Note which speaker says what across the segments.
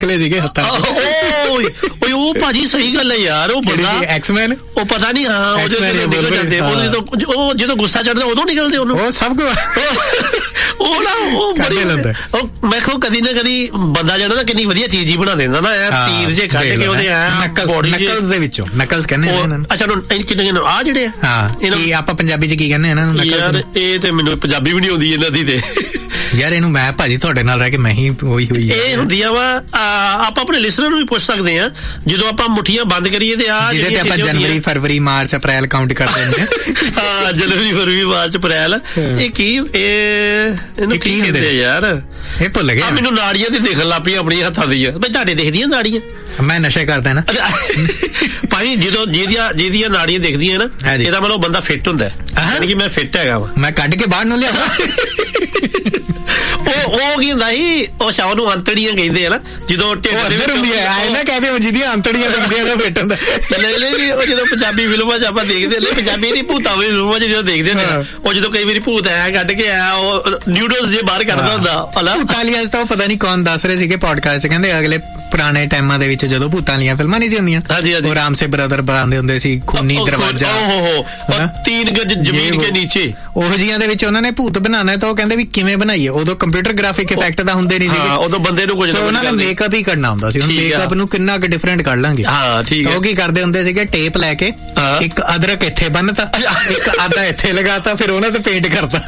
Speaker 1: ਨਿਕਲੇ ਸੀਗੇ ਹੱਥਾਂ
Speaker 2: ਓਏ ਉਹ ਭਾਜੀ ਸਹੀ ਗੱਲ ਹੈ ਯਾਰ। ਉਹ ਬੰਦਾ
Speaker 1: ਐਕਸਮੈਨ,
Speaker 2: ਉਹ ਪਤਾ ਨਹੀਂ ਹਾਂ ਉਹਦੇ ਨਿਕਲ ਜਾਂਦੇ ਉਹ ਜਦੋਂ ਗੁੱਸਾ ਚੜਦਾ ਉਦੋਂ ਨਿਕਲਦੇ ਉਹਨੂੰ, ਉਹ ਸਭ ਕੁ ਉਹ ਨਾ ਉਹ ਬੜੀ ਮੈਂ ਕਹੋ ਕਦੀ ਨਾ ਕਦੀ ਬੰਦਾ ਜਿਹੜਾ ਨਾ ਕਿੰਨੀ ਵਧੀਆ ਚੀਜ਼ ਹੀ ਬਣਾ ਦਿੰਦਾ ਨਾ ਤੀਰ ਜੇ ਕੱਢ ਕੇ ਉਹਦੇ
Speaker 1: ਨਕਲਸ ਦੇ ਵਿੱਚੋਂ, ਨਕਲਸ ਕਹਿੰਦੇ ਇਹਨਾਂ ਨੂੰ।
Speaker 2: ਅੱਛਾ ਕਿੰਨੇ ਆ ਜਿਹੜੇ ਆ
Speaker 1: ਕੀ ਆਪਾਂ ਪੰਜਾਬੀ ਚ ਕੀ ਕਹਿੰਦੇ ਇਹਨਾਂ ਨੂੰ?
Speaker 2: ਯਾਰ ਇਹ ਤੇ ਮੈਨੂੰ ਪੰਜਾਬੀ ਵੀ ਨਹੀਂ ਆਉਂਦੀ ਇਹਨਾਂ ਦੀ ਤੇ
Speaker 1: ਯਾਰ ਇਹਨੂੰ ਮੈਂ ਭਾਜੀ ਤੁਹਾਡੇ ਨਾਲ ਰਹਿ ਕੇ ਮੈਂ ਹੀ ਉਹੀ ਹੋਈ
Speaker 2: ਇਹ ਹੁੰਦੀਆਂ ਵਾ। ਆਪਾਂ ਆਪਣੇ ਲਿਸਨਰ ਨੂੰ ਵੀ ਪੁੱਛ ਸਕਦੇ ਆ ਜਦੋਂ ਆਪਾਂ ਮੁੱਠੀਆਂ ਬੰਦ ਕਰੀਏ ਤੇ ਜਿਹਦੇ ਤੇ ਆਪਾਂ
Speaker 1: ਜਨਵਰੀ, ਫਰਵਰੀ, ਮਾਰਚ, ਅਪ੍ਰੈਲ ਕਾਊਂਟ ਕਰਦੇ ਨੇ।
Speaker 2: ਹਾਂ ਜਨਵਰੀ, ਫਰਵਰੀ, ਮਾਰਚ, ਅਪ੍ਰੈਲ ਇਹ ਕੀ ਇਹਨੂੰ ਕੀ ਕਹਿੰਦੇ ਆ ਯਾਰ?
Speaker 1: ਇਹ ਭੁੱਲ ਗਿਆ
Speaker 2: ਮੈਨੂੰ। ਨਾੜੀਆਂ ਦੀ ਦੇਖਣ ਲੱਗ ਪਈ ਆਪਣੀਆਂ ਹੱਥਾਂ ਦੀਆਂ। ਬਈ ਤੁਹਾਡੇ ਦੇਖਦੀਆਂ ਨਾੜੀਆਂ?
Speaker 1: ਮੈਂ ਨਸ਼ਾ ਕਰਦਾ ਨਾ
Speaker 2: ਭਾਈ। ਜਦੋਂ ਜਿਹਦੀਆਂ ਨਾੜੀਆਂ ਦਿਖਦੀਆਂ ਨਾ ਇਹਦਾ ਮਤਲਬ ਬੰਦਾ ਫਿੱਟ ਹੁੰਦਾ, ਯਾਨੀ ਕਿ ਮੈਂ ਫਿੱਟ ਹੈਗਾ ਵਾ।
Speaker 1: ਮੈਂ ਕੱਢ ਕੇ ਬਾਹਰ ਨੂੰ ਲਿਆਵਾਂ।
Speaker 2: ਉਹ ਕੀ ਹੁੰਦਾ ਸੀ, ਉਹ ਸ਼ਾਮ ਨੂੰ ਅੰਤੜੀਆਂ ਕਹਿੰਦੇ ਆ ਨਾ, ਜਦੋਂ ਢਿੱਡ ਦੇ ਵਿੱਚ ਹੁੰਦੀ ਹੈ ਆਏ ਨਾ ਕਹਿੰਦੇ ਜਿਹਦੀਆਂ ਅੰਤੜੀਆਂ ਦਿਖਦੀਆਂ ਨਾ ਫਿੱਟ ਹੁੰਦਾ। ਨਹੀਂ ਉਹ ਜਦੋਂ ਪੰਜਾਬੀ ਫਿਲਮਾਂ 'ਚ ਆਪਾਂ ਦੇਖਦੇ ਨੇ, ਪੰਜਾਬੀ ਨਹੀਂ ਭੂਤਾਂ ਵਾਲੀ ਫਿਲਮਾਂ 'ਚ ਜਦੋਂ ਦੇਖਦੇ ਨੇ ਉਹ ਜਦੋਂ ਕਈ ਵਾਰੀ ਭੂਤ ਆਇਆ ਕੱਢ ਕੇ ਆਇਆ ਉਹ ਨਿਊਡਲਸ ਜੇ ਬਾਹਰ ਕੱਢਦਾ ਹੁੰਦਾ ਭੂਤਾਂ ਵਾਲੀਆਂ। ਤਾਂ ਪਤਾ ਨਹੀਂ ਕੌਣ ਦੱਸ ਰਹੇ ਸੀਗੇ ਪੋਡਕਾਸਟ 'ਚ, ਕਹਿੰਦੇ ਅਗਲੇ ਪੁਰਾਣੇ ਟਾਈਮਾਂ ਦੇ ਵਿੱਚ ਜਦੋਂ ਭੂਤਾਂ ਵਾਲੀਆਂ ਫਿਲਮਾਂ ਨਹੀਂ ਸੀ ਹੁੰਦੀਆਂ, ਉਹ ਰਾਮ ਸੇ ਬ੍ਰਦਰ ਬਣਾਉਂਦੇ ਹੁੰਦੇ ਸੀ, ਖੂਨੀ ਦਰਵਾਜ਼ਾ, 3 ਗਜ ਜ਼ਮੀਨ ਕੇ ਨੀਚੇ, ਉਹ ਜਿਹੀਆਂ ਦੇ ਵਿੱਚ ਉਹਨਾਂ ਨੇ ਭੂਤ ਬਣਾਉਣਾ। ਤਾਂ ਉਹ ਕਹਿੰਦੇ ਵੀ ਕਿਵੇਂ ਬਣਾਈਏ, ਉਦੋਂ ਕੰਪਿਊਟਰ ਗ੍ਰਾਫਿਕ ਇਫੈਕਟ ਤਾਂ ਹੁੰਦੇ ਨਹੀਂ ਸੀਗੇ, ਉਦੋਂ ਬੰਦੇ ਨੂੰ ਕੁਝ ਉਹਨਾਂ ਨੇ ਮੇਕਅਪ ਹੀ ਕਰਨਾ ਹੁੰਦਾ ਸੀ। ਹੁਣ ਮੇਕਅਪ ਨੂੰ ਕਿੰਨਾ ਕੁ ਡਿਫਰੈਂਟ ਕਰ ਲਾਂਗੇ। ਉਹ ਕੀ ਕਰਦੇ ਹੁੰਦੇ ਸੀਗੇ, ਟੇਪ ਲੈ ਕੇ ਇੱਕ ਅਦਰਕ ਇੱਥੇ ਬੰਨਤਾ, ਇੱਕ ਆਦਾ ਇੱਥੇ ਲਗਾਤਾ, ਫਿਰ ਉਹਨਾਂ ਤੇ ਪੇਂਟ ਕਰਤਾ।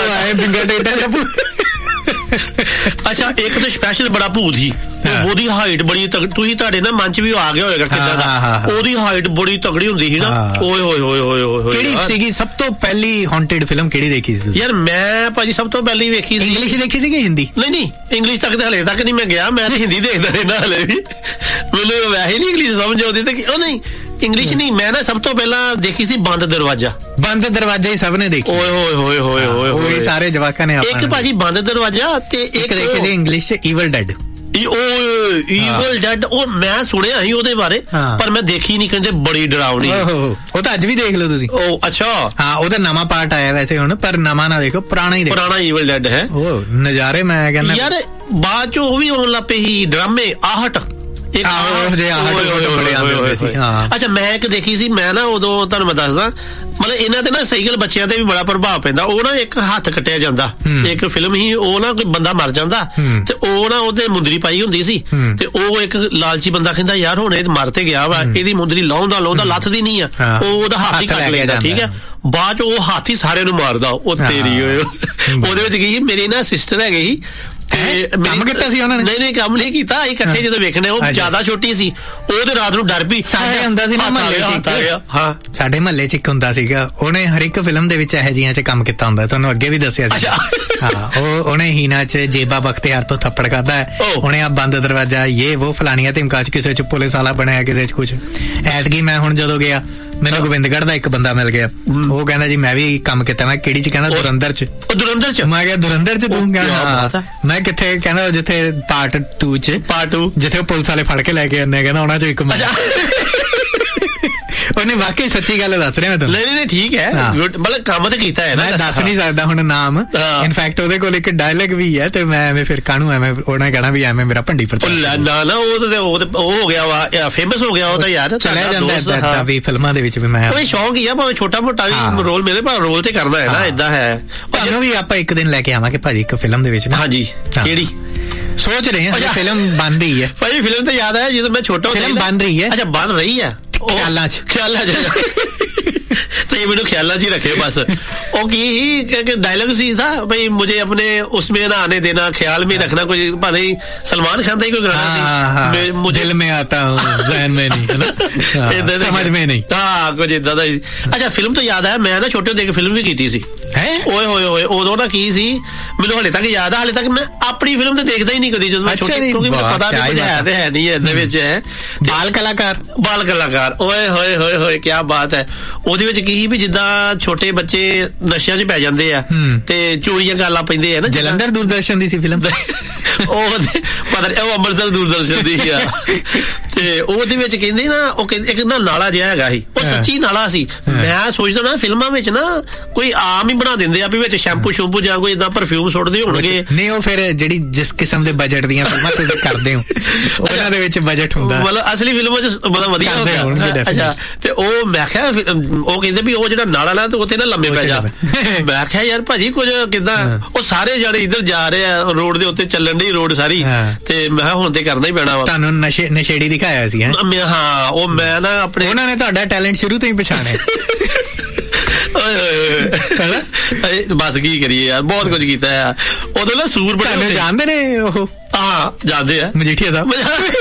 Speaker 2: ਅੱਛਾ ਇੱਕ ਤਾਂ ਸਪੈਸ਼ਲ ਬੜਾ ਭੂਤ ਸੀ, ਉਹਦੀ ਹਾਈਟ ਬੜੀ ਤੁਸੀਂ ਤੁਹਾਡੇ ਨਾ ਮਨ ਚ ਵੀ ਆ ਗਿਆ ਹੋਏਗਾ ਕਿੱਦਾਂ ਦਾ, ਉਹਦੀ ਹਾਈਟ ਬੜੀ ਤਗੜੀ ਹੁੰਦੀ ਸੀ ਨਾ। ਓਏ ਹੋਏ ਹੋਏ ਹੋਏ ਹੋਏ। ਕਿਹੜੀ ਸੀਗੀ ਸਭ ਤੋਂ ਪਹਿਲੀ ਹੌਂਟਡ ਫਿਲਮ, ਕਿਹੜੀ ਦੇਖੀ ਸੀ ਯਾਰ? ਮੈਂ ਭਾਜੀ ਸਭ ਤੋਂ ਪਹਿਲੀ ਵੇਖੀ ਸੀ, ਇੰਗਲਿਸ਼ ਦੇਖੀ ਸੀ ਕਿ ਹਿੰਦੀ? ਨਹੀਂ ਇੰਗਲਿਸ਼ ਤੱਕ ਤਾਂ ਹਲੇ ਤੱਕ ਨਹੀਂ ਮੈਂ ਗਿਆ, ਮੈਂ ਤਾਂ ਹਿੰਦੀ ਦੇਖਦਾ ਰਹਿਣਾ ਹਲੇ ਵੀ, ਮੈਨੂੰ ਵੈਸੇ ਨਹੀਂ ਇੰਗਲਿਸ਼ ਸਮਝ ਆਉਂਦੀ ਤੇ ਉਹ ਨਹੀਂ ਇੰਗਲਿਸ਼ ਨਹੀਂ। ਮੈਂ ਨਾ ਸਭ ਤੋਂ ਪਹਿਲਾਂ ਦੇਖੀ ਸੀ ਬੰਦ ਦਰਵਾਜ਼ਾ। ਬੰਦ ਦਰਵਾਜ਼ਾ ਹੀ ਸਭ ਨੇ ਦੇਖੀ। ਓਏ ਹੋਏ ਹੋਏ ਹੋਏ ਹੋਏ ਹੋਏ ਸਾਰੇ ਜਵਾਕਾਂ ਨੇ। ਇੱਕ ਭਾਜੀ ਬੰਦ ਦਰਵਾਜ਼ਾ ਤੇ ਇੱਕ ਦੇਖੀ ਸੀ ਇੰਗਲਿਸ਼ ਚ ਈਵਲ ਡੈਡ। ਈਵਲ ਡੈਡ ਉਹ ਮੈਂ ਸੁਣਿਆ ਸੀ ਉਹਦੇ ਬਾਰੇ, ਪਰ ਮੈਂ ਦੇਖੀ ਨਹੀਂ, ਕਹਿੰਦੇ ਬੜੀ ਡਰਾਵਣੀ। ਉਹ ਤਾਂ ਅੱਜ ਵੀ ਦੇਖ ਲਓ ਤੁਸੀਂ। ਉਹ ਅੱਛਾ ਹਾਂ, ਉਹਦਾ ਨਵਾਂ ਪਾਰਟ ਆਇਆ ਵੈਸੇ ਹੁਣ, ਪਰ ਨਵਾਂ ਨਾ ਦੇਖੋ, ਪੁਰਾਣਾ ਹੀ ਦੇਖੋ। ਪੁਰਾਣਾ ਈਵਲ ਡੈਡ ਹੈ ਉਹ ਨਜ਼ਾਰੇ। ਮੈਂ ਕਹਿੰਦਾ ਯਾਰ ਬਾਅਦ ਚ ਉਹ ਵੀ ਆਉਣ ਲੱਗ ਪਏ ਸੀ ਡਰਾਮੇ, ਆਹਟ। ਅੱਛਾ ਮੈਂ ਇੱਕ ਦੇਖੀ ਸੀ, ਮੈਂ ਨਾ ਉਦੋਂ ਤੁਹਾਨੂੰ ਮੈਂ ਦੱਸਦਾ, ਮਤਲਬ ਇਹਨਾਂ ਤੇ ਨਾ ਸਹੀ ਗੱਲ ਬੱਚਿਆਂ ਤੇ ਵੀ ਬੜਾ ਪ੍ਰਭਾਵ ਪੈਂਦਾ। ਉਹ ਨਾ ਇੱਕ ਹੱਥ ਕੱਟਿਆ ਜਾਂਦਾ, ਇੱਕ ਫਿਲਮ ਹੀ, ਉਹ ਨਾ ਕੋਈ ਬੰਦਾ ਮਰ ਜਾਂਦਾ ਤੇ ਉਹ ਨਾ ਉਹਦੇ ਮੁੰਦਰੀ ਪਾਈ ਹੁੰਦੀ ਸੀ, ਤੇ ਉਹ ਇੱਕ ਲਾਲਚੀ ਬੰਦਾ ਕਹਿੰਦਾ ਯਾਰ ਹੁਣ ਇਹ ਮਰ ਤੇ ਗਿਆ ਵਾ, ਇਹਦੀ ਮੁੰਦਰੀ ਲਾਉਂਦਾ ਲੱਥਦੀ ਨਹੀਂ ਆ, ਉਹ ਉਹਦਾ ਹੱਥ ਹੀ ਕੱਟ ਲੈਂਦਾ। ਠੀਕ ਹੈ, ਬਾਅਦ ਚ ਉਹ ਹੱਥ ਹੀ ਸਾਰਿਆਂ ਨੂੰ ਮਾਰਦਾ। ਉਹ ਤੇਰੀ ਉਹਦੇ ਵਿੱਚ ਕੀ, ਮੇਰੀ ਨਾ ਸਿਸਟਰ ਹੈਗੀ ਸੀ, ਕੰਮ ਕੀਤਾ ਸੀ ਉਹਨਾਂ ਨੇ? ਨਹੀਂ ਕੰਮ ਨਹੀਂ ਕੀਤਾ, ਅਸੀਂ ਇਕੱਠੇ ਜਦੋਂ ਵੇਖਣੇ, ਉਹ ਜ਼ਿਆਦਾ ਛੋਟੀ ਸੀ, ਉਹਦੇ ਰਾਤ ਨੂੰ ਡਰ ਵੀ ਸਾਡੇ ਹੁੰਦਾ ਸੀ ਨਾ ਮਹੱਲੇ ਚ। ਹਾਂ ਸਾਡੇ ਮਹੱਲੇ ਚ ਇੱਕ ਹੁੰਦਾ ਸੀਗਾ, ਉਹਨੇ ਹਰ ਇੱਕ ਫਿਲਮ ਦੇ ਵਿੱਚ ਇਹੋ ਜਿਹੀਆਂ ਚ ਕੰਮ ਕੀਤਾ ਹੁੰਦਾ, ਤੁਹਾਨੂੰ ਅੱਗੇ ਵੀ ਦੱਸਿਆ ਸੀ। ਹਾਂ ਉਹਨੇ ਹੀਨਾ ਚ ਜੇਬਾ ਬਖਤਿਆਰ ਤੋਂ ਥੱਪੜ ਖਾਦਾ ਹੈ, ਉਹਨੇ ਆ ਬੰਦ ਦਰਵਾਜ਼ਾ, ਇਹ ਉਹ ਫਲਾਣੀਆਂ ਧਮਕਾ ਚ, ਕਿਸੇ ਚ ਪੁਲਿਸ ਵਾਲਾ ਬਣਿਆ, ਕਿਸੇ ਚ ਕੁਛ। ਐਤਕੀ ਮੈਂ ਹੁਣ ਜਦੋਂ ਗਿਆ, ਮੈਨੂੰ ਗੋਬਿੰਦਗੜ੍ਹ ਦਾ ਇੱਕ ਬੰਦਾ ਮਿਲ ਗਿਆ, ਉਹ ਕਹਿੰਦਾ ਜੀ ਮੈਂ ਵੀ ਕੰਮ ਕੀਤਾ। ਮੈਂ ਕਿਹੜੀ ਚ? ਕਹਿੰਦਾ ਦੁਰੰਦਰ ਚ। ਦੁਰੰਦਰ ਚ? ਮੈਂ ਕਿਹਾ ਦੁਰੰਦਰ ਚ ਤੂੰ? ਕਹਿੰਦਾ ਮੈਂ ਕਿੱਥੇ? ਕਹਿੰਦਾ ਜਿੱਥੇ ਪਾਰਟ 2 ਚ, ਜਿੱਥੇ ਉਹ ਪੁਲਿਸ ਵਾਲੇ ਫੜ ਕੇ ਲੈ ਕੇ ਆਉਂਦੇ, ਕਹਿੰਦਾ ਉਹਨਾਂ ਚੋਂ ਇੱਕ। ਉਹਨੇ ਵਾਕਈ ਸੱਚੀ ਗੱਲ ਦੱਸ ਰਿਹਾ ਮੈਂ ਤੁਹਾਨੂੰ। ਨਹੀਂ ਠੀਕ ਹੈ, ਮਤਲਬ ਕੰਮ ਤਾਂ ਕੀਤਾ ਹੈ ਨਾ। ਮੈਂ ਦੱਸ ਨਹੀਂ ਸਕਦਾ ਹੁਣ ਨਾਮ, ਇਨਫੈਕਟ ਉਹਦੇ ਕੋਲ ਇੱਕ ਡਾਇਲੌਗ ਵੀ ਹੈ, ਤੇ ਮੈਂ ਐਵੇਂ ਫਿਰ ਕਾਹਨੂੰ ਐਵੇਂ ਉਹਨੇ ਕਹਿਣਾ ਵੀ ਐਵੇਂ ਮੇਰਾ ਭੰਡੀ ਪ੍ਰਚਾਰ ਨਾ ਉਹ ਹੋ ਗਿਆ ਵਾ, ਫੇਮਸ ਹੋ ਗਿਆ ਉਹ ਤਾਂ ਯਾਰ, ਚਲਿਆ ਜਾਂਦਾ ਏਦਾਂ ਵੀ ਫਿਲਮਾਂ ਦੇ ਵਿੱਚ ਵੀ। ਮੈਂ ਉਹ ਸ਼ੌਂਕ ਹੀ ਆ, ਭਾਵੇਂ ਛੋਟਾ ਮੋਟਾ ਵੀ ਰੋਲ ਮਿਲੇ, ਪਰ ਰੋਲ ਤੇ ਕਰਨਾ ਹੈ ਨਾ, ਏਦਾਂ ਹੈ। ਤੁਹਾਨੂੰ ਵੀ ਆਪਾਂ ਇੱਕ ਦਿਨ ਲੈ ਕੇ ਆਵਾਂਗੇ ਭਾਜੀ ਇੱਕ ਫਿਲਮ ਦੇ ਵਿੱਚ। ਹਾਂਜੀ ਕਿਹੜੀ ਸੋਚ ਰਹੇ ਹਾਂ? ਫਿਲਮ ਬਣ ਰਹੀ ਹੈ ਭਾਜੀ। ਫਿਲਮ ਤਾਂ ਯਾਦ ਹੈ ਜਦੋਂ ਮੈਂ ਛੋਟਾ ਫਿਲਮ ਬਣ ਰਹੀ ਹੈ। ਅੱਛਾ ਬਣ ਰਹੀ ਹੈ, ਖਿਆਲਾਂ ਚ ਤੇ ਮੈਨੂੰ ਖਿਆਲਾਂ ਚ ਹੀ ਰੱਖੇ ਬਸ। ਉਹ ਕੀ डायलॉग सी था भाई, मुझे अपने उसमें ना आने देना, ख्याल में रखना। कुछ भले ही सलमान खान का ही कोई गाना सी, मुझे दिल में आता हूँ ज़हन में नहीं, है ना, समझ में नहीं। हाँ कुछ इदा दा। अच्छा फिल्म तो याद है, मैं ना छोटे ਹੁੰਦੇ ਫਿਲਮ ਵੀ ਕੀਤੀ ਸੀ। ਓਏ ਹੋਏ ਹੋਏ ਉਦੋਂ ਨਾ ਕੀ ਸੀ, ਮੈਨੂੰ ਹਲੇ ਤੱਕ ਯਾਦ ਆ, ਹਲੇ ਤੱਕ ਮੈਂ ਆਪਣੀ ਫਿਲਮ ਤੇ ਦੇਖਦਾ ਹੀ ਨਹੀਂ ਕਦੀ ਜਦੋਂ ਮੈਂ ਛੋਟੀ, ਕਿਉਂਕਿ ਮੈਨੂੰ ਪਤਾ ਨਹੀਂ ਹੈ ਨਹੀਂ ਇਹਦੇ ਵਿੱਚ ਹੈ। ਬਾਲ ਕਲਾਕਾਰ ਓਏ ਹੋਏ ਹੋਏ ਹੋਏ ਕੀ ਬਾਤ ਹੈ। ਉਹਦੇ ਵਿੱਚ ਕੀ ਵੀ ਜਿੱਦਾਂ ਛੋਟੇ ਬੱਚੇ ਨਸ਼ਿਆਂ 'ਚ ਪੈ ਜਾਂਦੇ ਆ ਤੇ ਚੋਰੀਆਂ ਗੱਲਾਂ ਪੈਂਦੇ ਆ ਨਾ। ਜਲੰਧਰ ਦੂਰਦਰਸ਼ਨ ਦੀ ਸੀ ਫਿਲਮ ਉਹ ਪਤਾ ਨਹੀਂ, ਉਹ ਅੰਮ੍ਰਿਤਸਰ ਦੂਰਦਰਸ਼ਨ ਦੀ ਆ। ਤੇ ਉਹਦੇ ਵਿੱਚ ਕਹਿੰਦੇ ਨਾ, ਉਹ ਕਹਿੰਦੇ ਇੱਕ ਨਾ ਨਾਲਾ ਜਿਹਾ ਹੈਗਾ ਸੀ, ਉਹ ਸੱਚੀ ਨਾਲਾ ਸੀ। ਮੈਂ ਸੋਚਦਾ ਨਾ ਫਿਲਮਾਂ ਵਿੱਚ ਨਾ ਕੋਈ ਆਮ ਹੀ ਬਣਾ ਦਿੰਦੇ ਆ ਵੀ ਵਿੱਚ ਸ਼ੈਂਪੂ ਸ਼ੂਪੂ ਜਾਂ ਕੋਈ ਇਦਾਂ ਪਰਫਿਊਮ ਸੁੱਟਦੇ ਹੋਣਗੇ।
Speaker 1: ਨਹੀਂ, ਉਹ ਫਿਰ ਜਿਹੜੀ ਜਿਸ ਕਿਸਮ ਦੇ ਬਜਟ ਦੀਆਂ ਫਿਲਮਾਂ ਤੁਸੀਂ ਕਰਦੇ ਹੋ ਉਹਨਾਂ ਦੇ ਵਿੱਚ ਬਜਟ ਹੁੰਦਾ,
Speaker 2: ਮਤਲਬ ਅਸਲੀ ਫਿਲਮਾਂ 'ਚ ਬੜਾ ਵਧੀਆ ਹੁੰਦਾ। ਅੱਛਾ, ਤੇ ਉਹ ਮੈਂ ਕਿਹਾ ਉਹ ਕਹਿੰਦੇ ਵੀ ਉਹ ਜਿਹੜਾ ਨਾਲਾ ਨਾ ਤੇ ਉੱਥੇ ਨਾ ਲੰਮੇ ਪੈ ਜਾ। ਮੈਂ ਕਿਹਾ ਯਾਰ ਭਾਜੀ ਕੁਝ ਕਿੱਦਾਂ, ਉਹ ਸਾਰੇ ਜਾਣੇ ਇੱਧਰ ਜਾ ਰਹੇ ਆ ਰੋਡ ਦੇ ਉੱਤੇ, ਚੱਲਣ ਦੀ ਰੋਡ ਸਾਰੀ, ਤੇ ਮੈਂ ਕਿਹਾ ਹੁਣ ਤੇ ਕਰਨਾ ਹੀ ਪੈਣਾ ਵਾ। ਤੁਹਾਨੂੰ ਨਸ਼ੇੜੀ ਦਿਖਾਇਆ ਸੀ? ਹਾਂ, ਉਹ ਮੈਂ ਨਾ ਆਪਣੇ,
Speaker 1: ਉਹਨਾਂ ਨੇ ਤੁਹਾਡਾ ਟੈਲੈਂਟ ਸ਼ੁਰੂ ਤੋਂ ਹੀ ਪਛਾਣਿਆ।
Speaker 2: ਬਸ ਕੀ ਕਰੀਏ ਯਾਰ, ਬਹੁਤ ਕੁਝ ਕੀਤਾ ਆ। ਉਦੋਂ ਨਾ ਸੂਰ ਬੜੇ
Speaker 1: ਜਾਣਦੇ ਨੇ ਉਹ?
Speaker 2: ਹਾਂ ਜਾਣਦੇ ਆ,
Speaker 1: ਮਜੀਠੀਆ ਸਾਹਿਬ।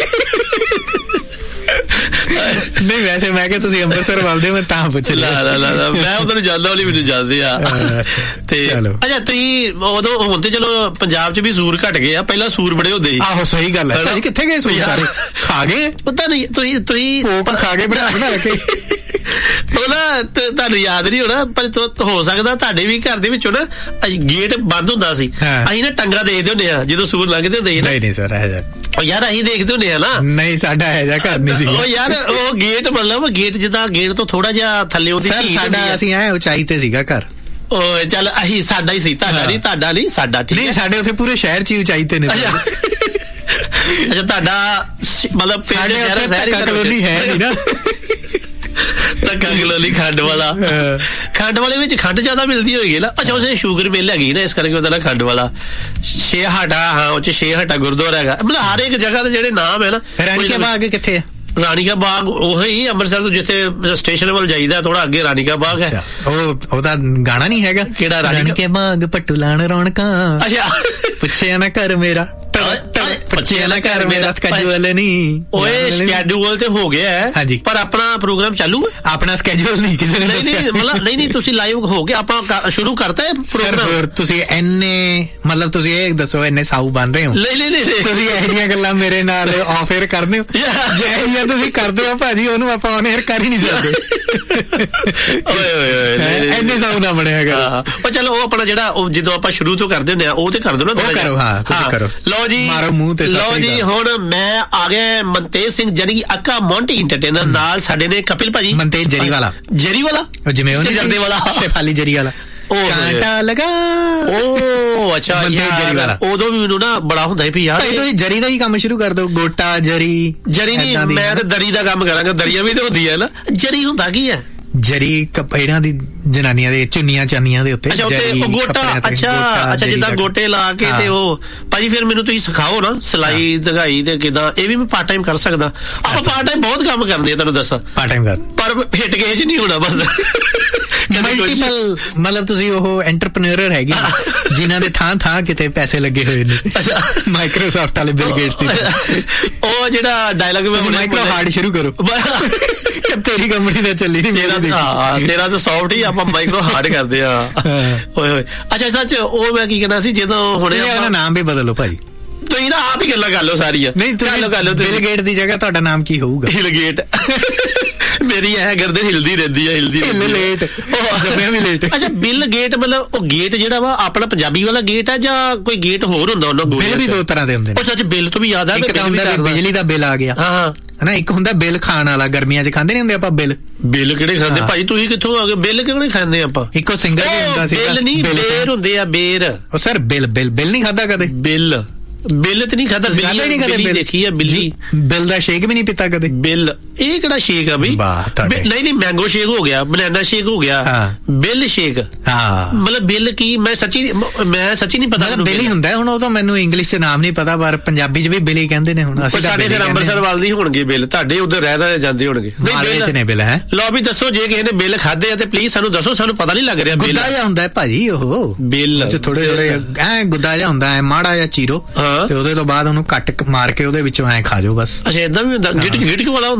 Speaker 1: ਨਹੀਂ ਵੈਸੇ ਮੈਂ ਕਿਹਾ ਤੁਸੀਂ ਅੰਮ੍ਰਿਤਸਰ ਵੱਲਦੇ, ਮੈਂ ਤਾਂ ਪੁੱਛ ਲਿਆ।
Speaker 2: ਮੈਂ ਉਹਨਾਂ ਨੂੰ ਜਾਣਦਾ, ਉਹਲੀ ਮੈਨੂੰ ਜਾਣਦੇ ਆ। ਤੇ ਅੱਛਾ ਤੁਸੀਂ ਉਦੋਂ, ਹੁਣ ਤੇ ਚਲੋ ਪੰਜਾਬ 'ਚ ਵੀ ਸੂਰ ਘਟ ਗਏ ਆ, ਪਹਿਲਾਂ ਸੂਰ ਬੜੇ ਹੁੰਦੇ ਸੀ।
Speaker 1: ਆਹੋ ਸਹੀ ਗੱਲ ਹੈ ਭਾਜੀ, ਕਿੱਥੇ ਗਏ ਸੂਰ ਸਾਰੇ? ਖਾ ਗਏ ਪਤਾ ਨਹੀਂ, ਤੁਸੀਂ ਖਾ ਕੇ ਬਣਾ ਕੇ
Speaker 2: ਉਹ ਨਾ ਤੁਹਾਨੂੰ ਯਾਦ ਨਹੀਂ ਹੋਣਾ, ਪਰ ਹੋ ਸਕਦਾ ਤੁਹਾਡੇ ਵੀ ਘਰ ਦੇ ਵਿੱਚੋਂ ਨਾ ਗੇਟ ਬੰਦ ਹੁੰਦਾ ਸੀ, ਅਸੀਂ ਨਾ ਟੰਗਾ ਦੇਖਦੇ ਹੁੰਦੇ ਆ ਜਦੋਂ ਸੂਰ ਲੰਘਦੇ ਹੁੰਦੇ ਸੀ।
Speaker 1: ਨਹੀਂ ਸਰ
Speaker 2: ਉਹ ਯਾਰ ਅਸੀਂ ਦੇਖਦੇ ਹੁੰਦੇ ਆ ਨਾ।
Speaker 1: ਨਹੀਂ ਸਾਡਾ ਇਹੋ ਜਿਹਾ ਘਰ ਨਹੀਂ ਸੀ।
Speaker 2: ਉਹ ਯਾਰ ਉਹ ਗੇਟ ਮਤਲਬ ਗੇਟ ਜਿੱਦਾਂ ਗੇਟ ਤੋਂ ਥੋੜਾ ਜਿਹਾ ਥੱਲੇ ਉਹਦੀ
Speaker 1: ਸਾਡਾ, ਅਸੀਂ ਐ ਉਚਾਈ ਤੇ ਸੀਗਾ ਘਰ।
Speaker 2: ਓਏ ਚੱਲ ਅਸੀਂ ਸਾਡਾ ਹੀ ਸੀ, ਤੁਹਾਡਾ ਨਹੀਂ ਸਾਡਾ। ਠੀਕ
Speaker 1: ਨਹੀਂ ਸਾਡੇ ਉੱਥੇ ਪੂਰੇ ਸ਼ਹਿਰ 'ਚ ਹੀ ਉਚਾਈ ਤੇ ਨੇ।
Speaker 2: ਅੱਛਾ ਤੁਹਾਡਾ ਮਤਲਬ
Speaker 1: ਧੱਕਾ ਕਲੋਨੀ ਹੈ ਨਹੀਂ ਨਾ।
Speaker 2: ਧੱਕਾ ਕਲੋਨੀ ਖੰਡ ਵਾਲਾ, ਖੰਡ ਵਾਲੇ ਵਿੱਚ ਖੰਡ ਜ਼ਿਆਦਾ ਮਿਲਦੀ ਹੋਏਗੀ ਨਾ। ਅੱਛਾ ਉਸੇ ਸ਼ੂਗਰ ਮਿਲ ਹੈਗੀ ਨਾ, ਇਸ ਕਰਕੇ ਉਹਦਾ ਨਾ ਖੰਡ ਵਾਲਾ। ਛੇਹਾਟਾ, ਹਾਂ ਉਹ 'ਚ ਛੇਹਾਟਾ ਗੁਰਦੁਆਰਾ ਹੈਗਾ। ਮਤਲਬ ਹਰ ਇੱਕ ਜਗ੍ਹਾ ਦੇ ਜਿਹੜੇ ਨਾਮ ਹੈ ਨਾ।
Speaker 1: ਰਾਣੀ ਕਾ ਬਾਗ ਕਿੱਥੇ ਹੈ?
Speaker 2: ਰਾਣੀ ਕਾ ਬਾਗ ਉਹੀ ਅੰਮ੍ਰਿਤਸਰ ਤੋਂ ਜਿੱਥੇ ਸਟੇਸ਼ਨ ਵੱਲ ਜਾਈਦਾ ਥੋੜਾ ਅੱਗੇ ਰਾਣੀ ਕਾ ਬਾਗ ਹੈ।
Speaker 1: ਉਹ ਤਾਂ ਗਾਣਾ ਨਹੀਂ ਹੈਗਾ?
Speaker 2: ਕਿਹੜਾ?
Speaker 1: ਰਾਣੀ ਕੇ ਬਾਗ ਪੱਟੂ ਲਾਣ ਰੌਣਕਾਂ।
Speaker 2: ਅੱਛਾ
Speaker 1: ਪੁੱਛਿਆ ਨਾ ਕਰ ਮੇਰਾ, ਪੁੱਛਿਆ ਨਾ ਕਰ ਮੇਰਾ ਸਕੈਜੂਅਲ ਨਹੀਂ।
Speaker 2: ਓਏ ਸਕੈਜੂਅਲ ਤੇ ਹੋ ਗਿਆ ਹੈ, ਪਰ ਆਪਣਾ ਪ੍ਰੋਗਰਾਮ ਚਾਲੂ ਹੈ।
Speaker 1: ਆਪਣਾ ਸਕੈਜੂਅਲ ਨਹੀਂ ਕਿਸੇ ਨੇ
Speaker 2: ਦੱਸਿਆ। ਮਤਲਬ ਨਹੀਂ ਤੁਸੀਂ ਲਾਈਵ ਹੋ ਕੇ ਆਪਾਂ ਸ਼ੁਰੂ ਕਰਤਾ ਹੈ ਪ੍ਰੋਗਰਾਮ।
Speaker 1: ਤੁਸੀਂ ਇੰਨੇ ਮਤਲਬ ਤੁਸੀਂ ਇਹ ਦੱਸੋ ਇੰਨੇ ਸਾਊ ਬਣ ਰਹੇ ਹੋ?
Speaker 2: ਨਹੀਂ
Speaker 1: ਤੁਸੀਂ ਇਹੋ ਜਿਹੀਆਂ ਗੱਲਾਂ ਮੇਰੇ ਨਾਲ ਆਫ 에ਅਰ ਕਰਦੇ ਹੋ? ਜੇ ਤੁਸੀਂ ਕਰਦੇ ਹੋ ਭਾਜੀ, ਉਹਨੂੰ ਆਪਾਂ ਔਨ 에ਅਰ ਕਰ ਹੀ ਨਹੀਂ ਸਕਦੇ। ਓਏ ਇੰਨੇ ਸਾਊ ਨਾ ਬਣਿਆ ਹੈਗਾ।
Speaker 2: ਉਹ ਚਲੋ ਉਹ ਆਪਣਾ ਜਿਹੜਾ ਜਦੋਂ ਆਪਾਂ ਸ਼ੁਰੂ ਤੋਂ ਕਰਦੇ ਹੁੰਦੇ ਆ ਉਹ ਤੇ ਕਰ ਦੋ ਨਾ।
Speaker 1: ਕਰੋ, ਹਾਂ ਤੁਸੀਂ ਕਰੋ।
Speaker 2: ਲਓ ਜੀ,
Speaker 1: ਮਾਰੋ ਮੂੰਹ ਤੇ।
Speaker 2: ਲਓ ਜੀ, ਹੁਣ ਮੈਂ ਆ ਗਿਆ ਮਨਤੇਜ ਸਿੰਘ ਜਾਨੀ ਕਿ ਅੱਕਾ ਮੌਂਟੀ ਇੰਟਰਟੇਨਰ, ਨਾਲ ਸਾਡੇ ਨੇ ਕਪਿਲ ਭਾਜੀ।
Speaker 1: ਮਨਤੇਜ ਜਰੀਵਾਲਾ
Speaker 2: ਜਿਵੇਂ ਉਹ ਜਰਦੇ ਵਾਲਾ,
Speaker 1: ਸ਼ੇਫਾਲੀ ਜਰੀ ਵਾਲਾ। ਕਾਂਟਾ ਲਗਾ।
Speaker 2: ਉਹ ਅੱਛਾ ਯਾਰ, ਉਦੋਂ ਵੀ ਮੈਨੂੰ ਨਾ ਬੜਾ ਹੁੰਦਾ ਸੀ ਵੀ ਯਾਰ
Speaker 1: ਤੁਸੀਂ ਜਰੀ ਦਾ ਹੀ ਕੰਮ ਸ਼ੁਰੂ ਕਰ ਦਿਓ। ਗੋਟਾ ਜਰੀ
Speaker 2: ਨਹੀਂ, ਮੈਂ ਤਾਂ ਦਰੀ ਦਾ ਕੰਮ ਕਰਾਂਗਾ। ਦਰੀਆਂ ਵੀ ਤਾਂ ਹੁੰਦੀਆਂ ਨਾ। ਜਰੀ ਹੁੰਦਾ ਕੀ ਹੈ?
Speaker 1: ਜਰੀ ਕੱਪੜਿਆਂ ਦੀ, ਜਨਾਨੀਆਂ ਦੇ ਚੁੰਨੀਆਂ ਚਾਨੀਆਂ ਦੇ ਉੱਤੇ।
Speaker 2: ਅੱਛਾ ਉੱਤੇ ਉਹ ਗੋਟਾ। ਅੱਛਾ ਜਿੱਦਾਂ ਗੋਟੇ ਲਾ ਕੇ ਤੇ ਉਹ ਭਾਜੀ ਫਿਰ ਮੈਨੂੰ ਤੁਸੀਂ ਸਿਖਾਓ ਨਾ ਸਿਲਾਈ ਦਗਾਈ ਤੇ ਕਿਦਾਂ। ਇਹ ਵੀ ਮੈਂ ਪਾਰਟ ਟਾਈਮ ਕਰ ਸਕਦਾ। ਆਪਾਂ ਪਾਰਟ ਟਾਈਮ ਬਹੁਤ ਕੰਮ ਕਰਦੇ ਆ, ਤੁਹਾਨੂੰ ਦੱਸਾਂ।
Speaker 1: ਪਾਰਟ ਟਾਈਮ ਕਰ, ਪਰ
Speaker 2: ਹਿੱਟ ਗਏ ਚ ਨਹੀਂ ਹੋਣਾ ਬਸ।
Speaker 1: ਮਲਟੀਪਲ ਮਤਲਬ ਤੁਸੀਂ ਉਹ ਐਂਟਰਪ੍ਰੈਨਿਓਰ ਹੈਗੇ ਜਿਨ੍ਹਾਂ ਦੇ ਥਾਂ ਕਿਤੇ ਪੈਸੇ ਲੱਗੇ ਹੋਏ ਨੇ। ਮਾਈਕਰੋਸਾਫਟ ਵਾਲੇ ਬਿਲ ਗੇਟਸ ਦੀ।
Speaker 2: ਉਹ ਜਿਹੜਾ ਡਾਇਲੌਗ ਮੈਂ
Speaker 1: ਮਾਈਕਰੋ ਹਾਰਡ ਸ਼ੁਰੂ ਕਰੋ। ਤੇਰੀ ਕੰਪਨੀ ਦਾ ਚੱਲੀ ਨਹੀਂ,
Speaker 2: ਤੇਰਾ ਤਾਂ ਸੌਫਟ ਹੀ, ਆਪਾਂ ਮਾਈਕਰੋ ਹਾਰਡ ਕਰਦੇ ਆ। ਓਏ ਹੋਏ। ਅੱਛਾ ਸੱਚ ਉਹ ਮੈਂ ਕੀ ਕਹਿਣਾ ਸੀ, ਜਦੋਂ ਹੁਣੇ
Speaker 1: ਆਪਣਾ ਨਾਮ ਵੀ ਬਦਲੋ ਭਾਜੀ।
Speaker 2: ਤੁਸੀਂ ਨਾ ਆਪ ਹੀ ਗੱਲਾਂ ਕਰ ਲਓ ਸਾਰੀਆਂ। ਨਹੀਂ
Speaker 1: ਕਰ ਲਓ। ਬਿਲ ਗੇਟ ਦੀ ਜਗ੍ਹਾ ਤੁਹਾਡਾ ਨਾਮ ਕੀ ਹੋਊਗਾ?
Speaker 2: ਹਿਲ ਗੇਟ। ਮੇਰੀ ਇਹ ਗਰਦਨ ਹਿਲਦੀ ਰਹਿੰਦੀ ਹੈ,
Speaker 1: ਲੇਟ। ਵੀ ਲੇਟ।
Speaker 2: ਅੱਛਾ ਬਿਲ ਗੇਟ ਮਤਲਬ ਉਹ ਗੇਟ ਜਿਹੜਾ ਵਾ ਆਪਣਾ ਪੰਜਾਬੀ ਵਾਲਾ ਗੇਟ ਹੈ ਜਾਂ ਕੋਈ ਗੇਟ ਹੋਰ ਹੁੰਦਾ? ਉਹਨਾਂ
Speaker 1: ਬਿਲ ਵੀ ਦੋ ਤਰ੍ਹਾਂ ਦੇ ਹੁੰਦੇ ਨੇ।
Speaker 2: ਉਹ ਸੱਚ ਬਿੱਲ ਤੋਂ ਵੀ ਯਾਦ ਆ,
Speaker 1: ਬਿਜਲੀ ਦਾ ਬਿੱਲ ਆ ਗਿਆ। ਹਾਂ ਹਨਾ, ਇੱਕ ਹੁੰਦਾ ਬਿੱਲ ਖਾਣ ਵਾਲਾ। ਗਰਮੀਆਂ 'ਚ ਖਾਂਦੇ ਨਹੀਂ ਹੁੰਦੇ ਆਪਾਂ ਬਿੱਲ
Speaker 2: ਕਿਹੜੇ ਖਾਂਦੇ ਭਾਜੀ? ਤੁਸੀਂ ਕਿੱਥੋਂ ਆ ਗਏ? ਬਿੱਲ ਕਿਹੜੇ ਖਾਂਦੇ ਆਪਾਂ?
Speaker 1: ਇੱਕੋ ਸਿੰਗਲ ਵੀ ਹੁੰਦਾ ਸੀ।
Speaker 2: ਬਿੱਲ ਨਹੀਂ, ਬੇਰ ਹੁੰਦੇ ਆ, ਬੇਰ।
Speaker 1: ਉਹ ਸਰ ਬਿੱਲ ਨਹੀਂ ਖਾਦਾ ਕਦੇ?
Speaker 2: ਬਿੱਲ ਤੇ ਨਹੀਂ ਖਾਦਾ। ਬਿੱਲੀ ਦੇਖੀ ਆ, ਬਿੱਲੀ।
Speaker 1: ਬਿੱਲ ਦਾ ਸ਼ੇਕ ਵੀ ਨਹੀਂ ਪੀਤਾ ਕਦੇ?
Speaker 2: ਬਿੱਲ ਇਹ ਕਿਹੜਾ ਸ਼ੇਕ ਆ ਬਈ? ਨਹੀਂ ਬੈਂਗੋ ਸ਼ੇਕ ਹੋ ਗਿਆ, ਬਨਾਨਾ ਸ਼ੇਕ ਹੋ ਗਿਆ, ਬਿੱਲ ਸ਼ੇਕ। ਹਾਂ ਮਤਲਬ ਬਿੱਲ ਕੀ? ਮੈਂ ਸੱਚੀ ਨਹੀਂ ਪਤਾ।
Speaker 1: ਬਿੱਲ ਹੀ ਹੁੰਦਾ ਹੁਣ। ਉਹ ਤਾਂ ਮੈਨੂੰ ਇੰਗਲਿਸ਼ 'ਚ ਨਾਮ ਨਹੀਂ ਪਤਾ, ਪਰ ਪੰਜਾਬੀ 'ਚ ਵੀ ਬਿੱਲ ਹੀ ਕਹਿੰਦੇ ਨੇ। ਹੁਣ ਅਸੀਂ
Speaker 2: ਸਾਡੇ ਫਿਰ ਅੰਮ੍ਰਿਤਸਰ ਵੱਲ ਨਹੀਂ ਹੋਣਗੇ ਬਿੱਲ, ਤੁਹਾਡੇ ਉਧਰ ਰਹਿ ਜਾਂਦੇ ਹੋਣਗੇ।
Speaker 1: ਨੇ ਬਿੱਲ ਹੈ।
Speaker 2: ਲਓ ਵੀ ਦੱਸੋ, ਜੇ ਕਿਸੇ ਨੇ ਬਿੱਲ ਖਾਦੇ ਆ ਤੇ ਪਲੀਜ਼ ਸਾਨੂੰ ਦੱਸੋ, ਸਾਨੂੰ ਪਤਾ ਨਹੀਂ ਲੱਗ ਰਿਹਾ।
Speaker 1: ਗੁੱਦਾ ਜਿਹਾ ਹੁੰਦਾ ਭਾਜੀ ਉਹ ਬਿੱਲ, ਥੋੜੇ ਐ ਗੁੱਦਾ ਜਿਹਾ ਹੁੰਦਾ, ਐ ਮਾੜਾ ਜਿਹਾ ਚੀਰੋ, ਤੇ ਉਹਦੇ ਤੋਂ ਬਾਅਦ ਉਹਨੂੰ ਕੱਟ ਮਾਰ ਕੇ ਉਹਦੇ ਵਿੱਚੋਂ ਐ ਖਾ ਜਾਓ ਬਸ।
Speaker 2: ਅੱਛਾ ਏਦਾਂ ਵੀ ਹੁੰਦਾ? ਗਿਟਕ ਵਾਲਾ ਹੁੰਦਾ?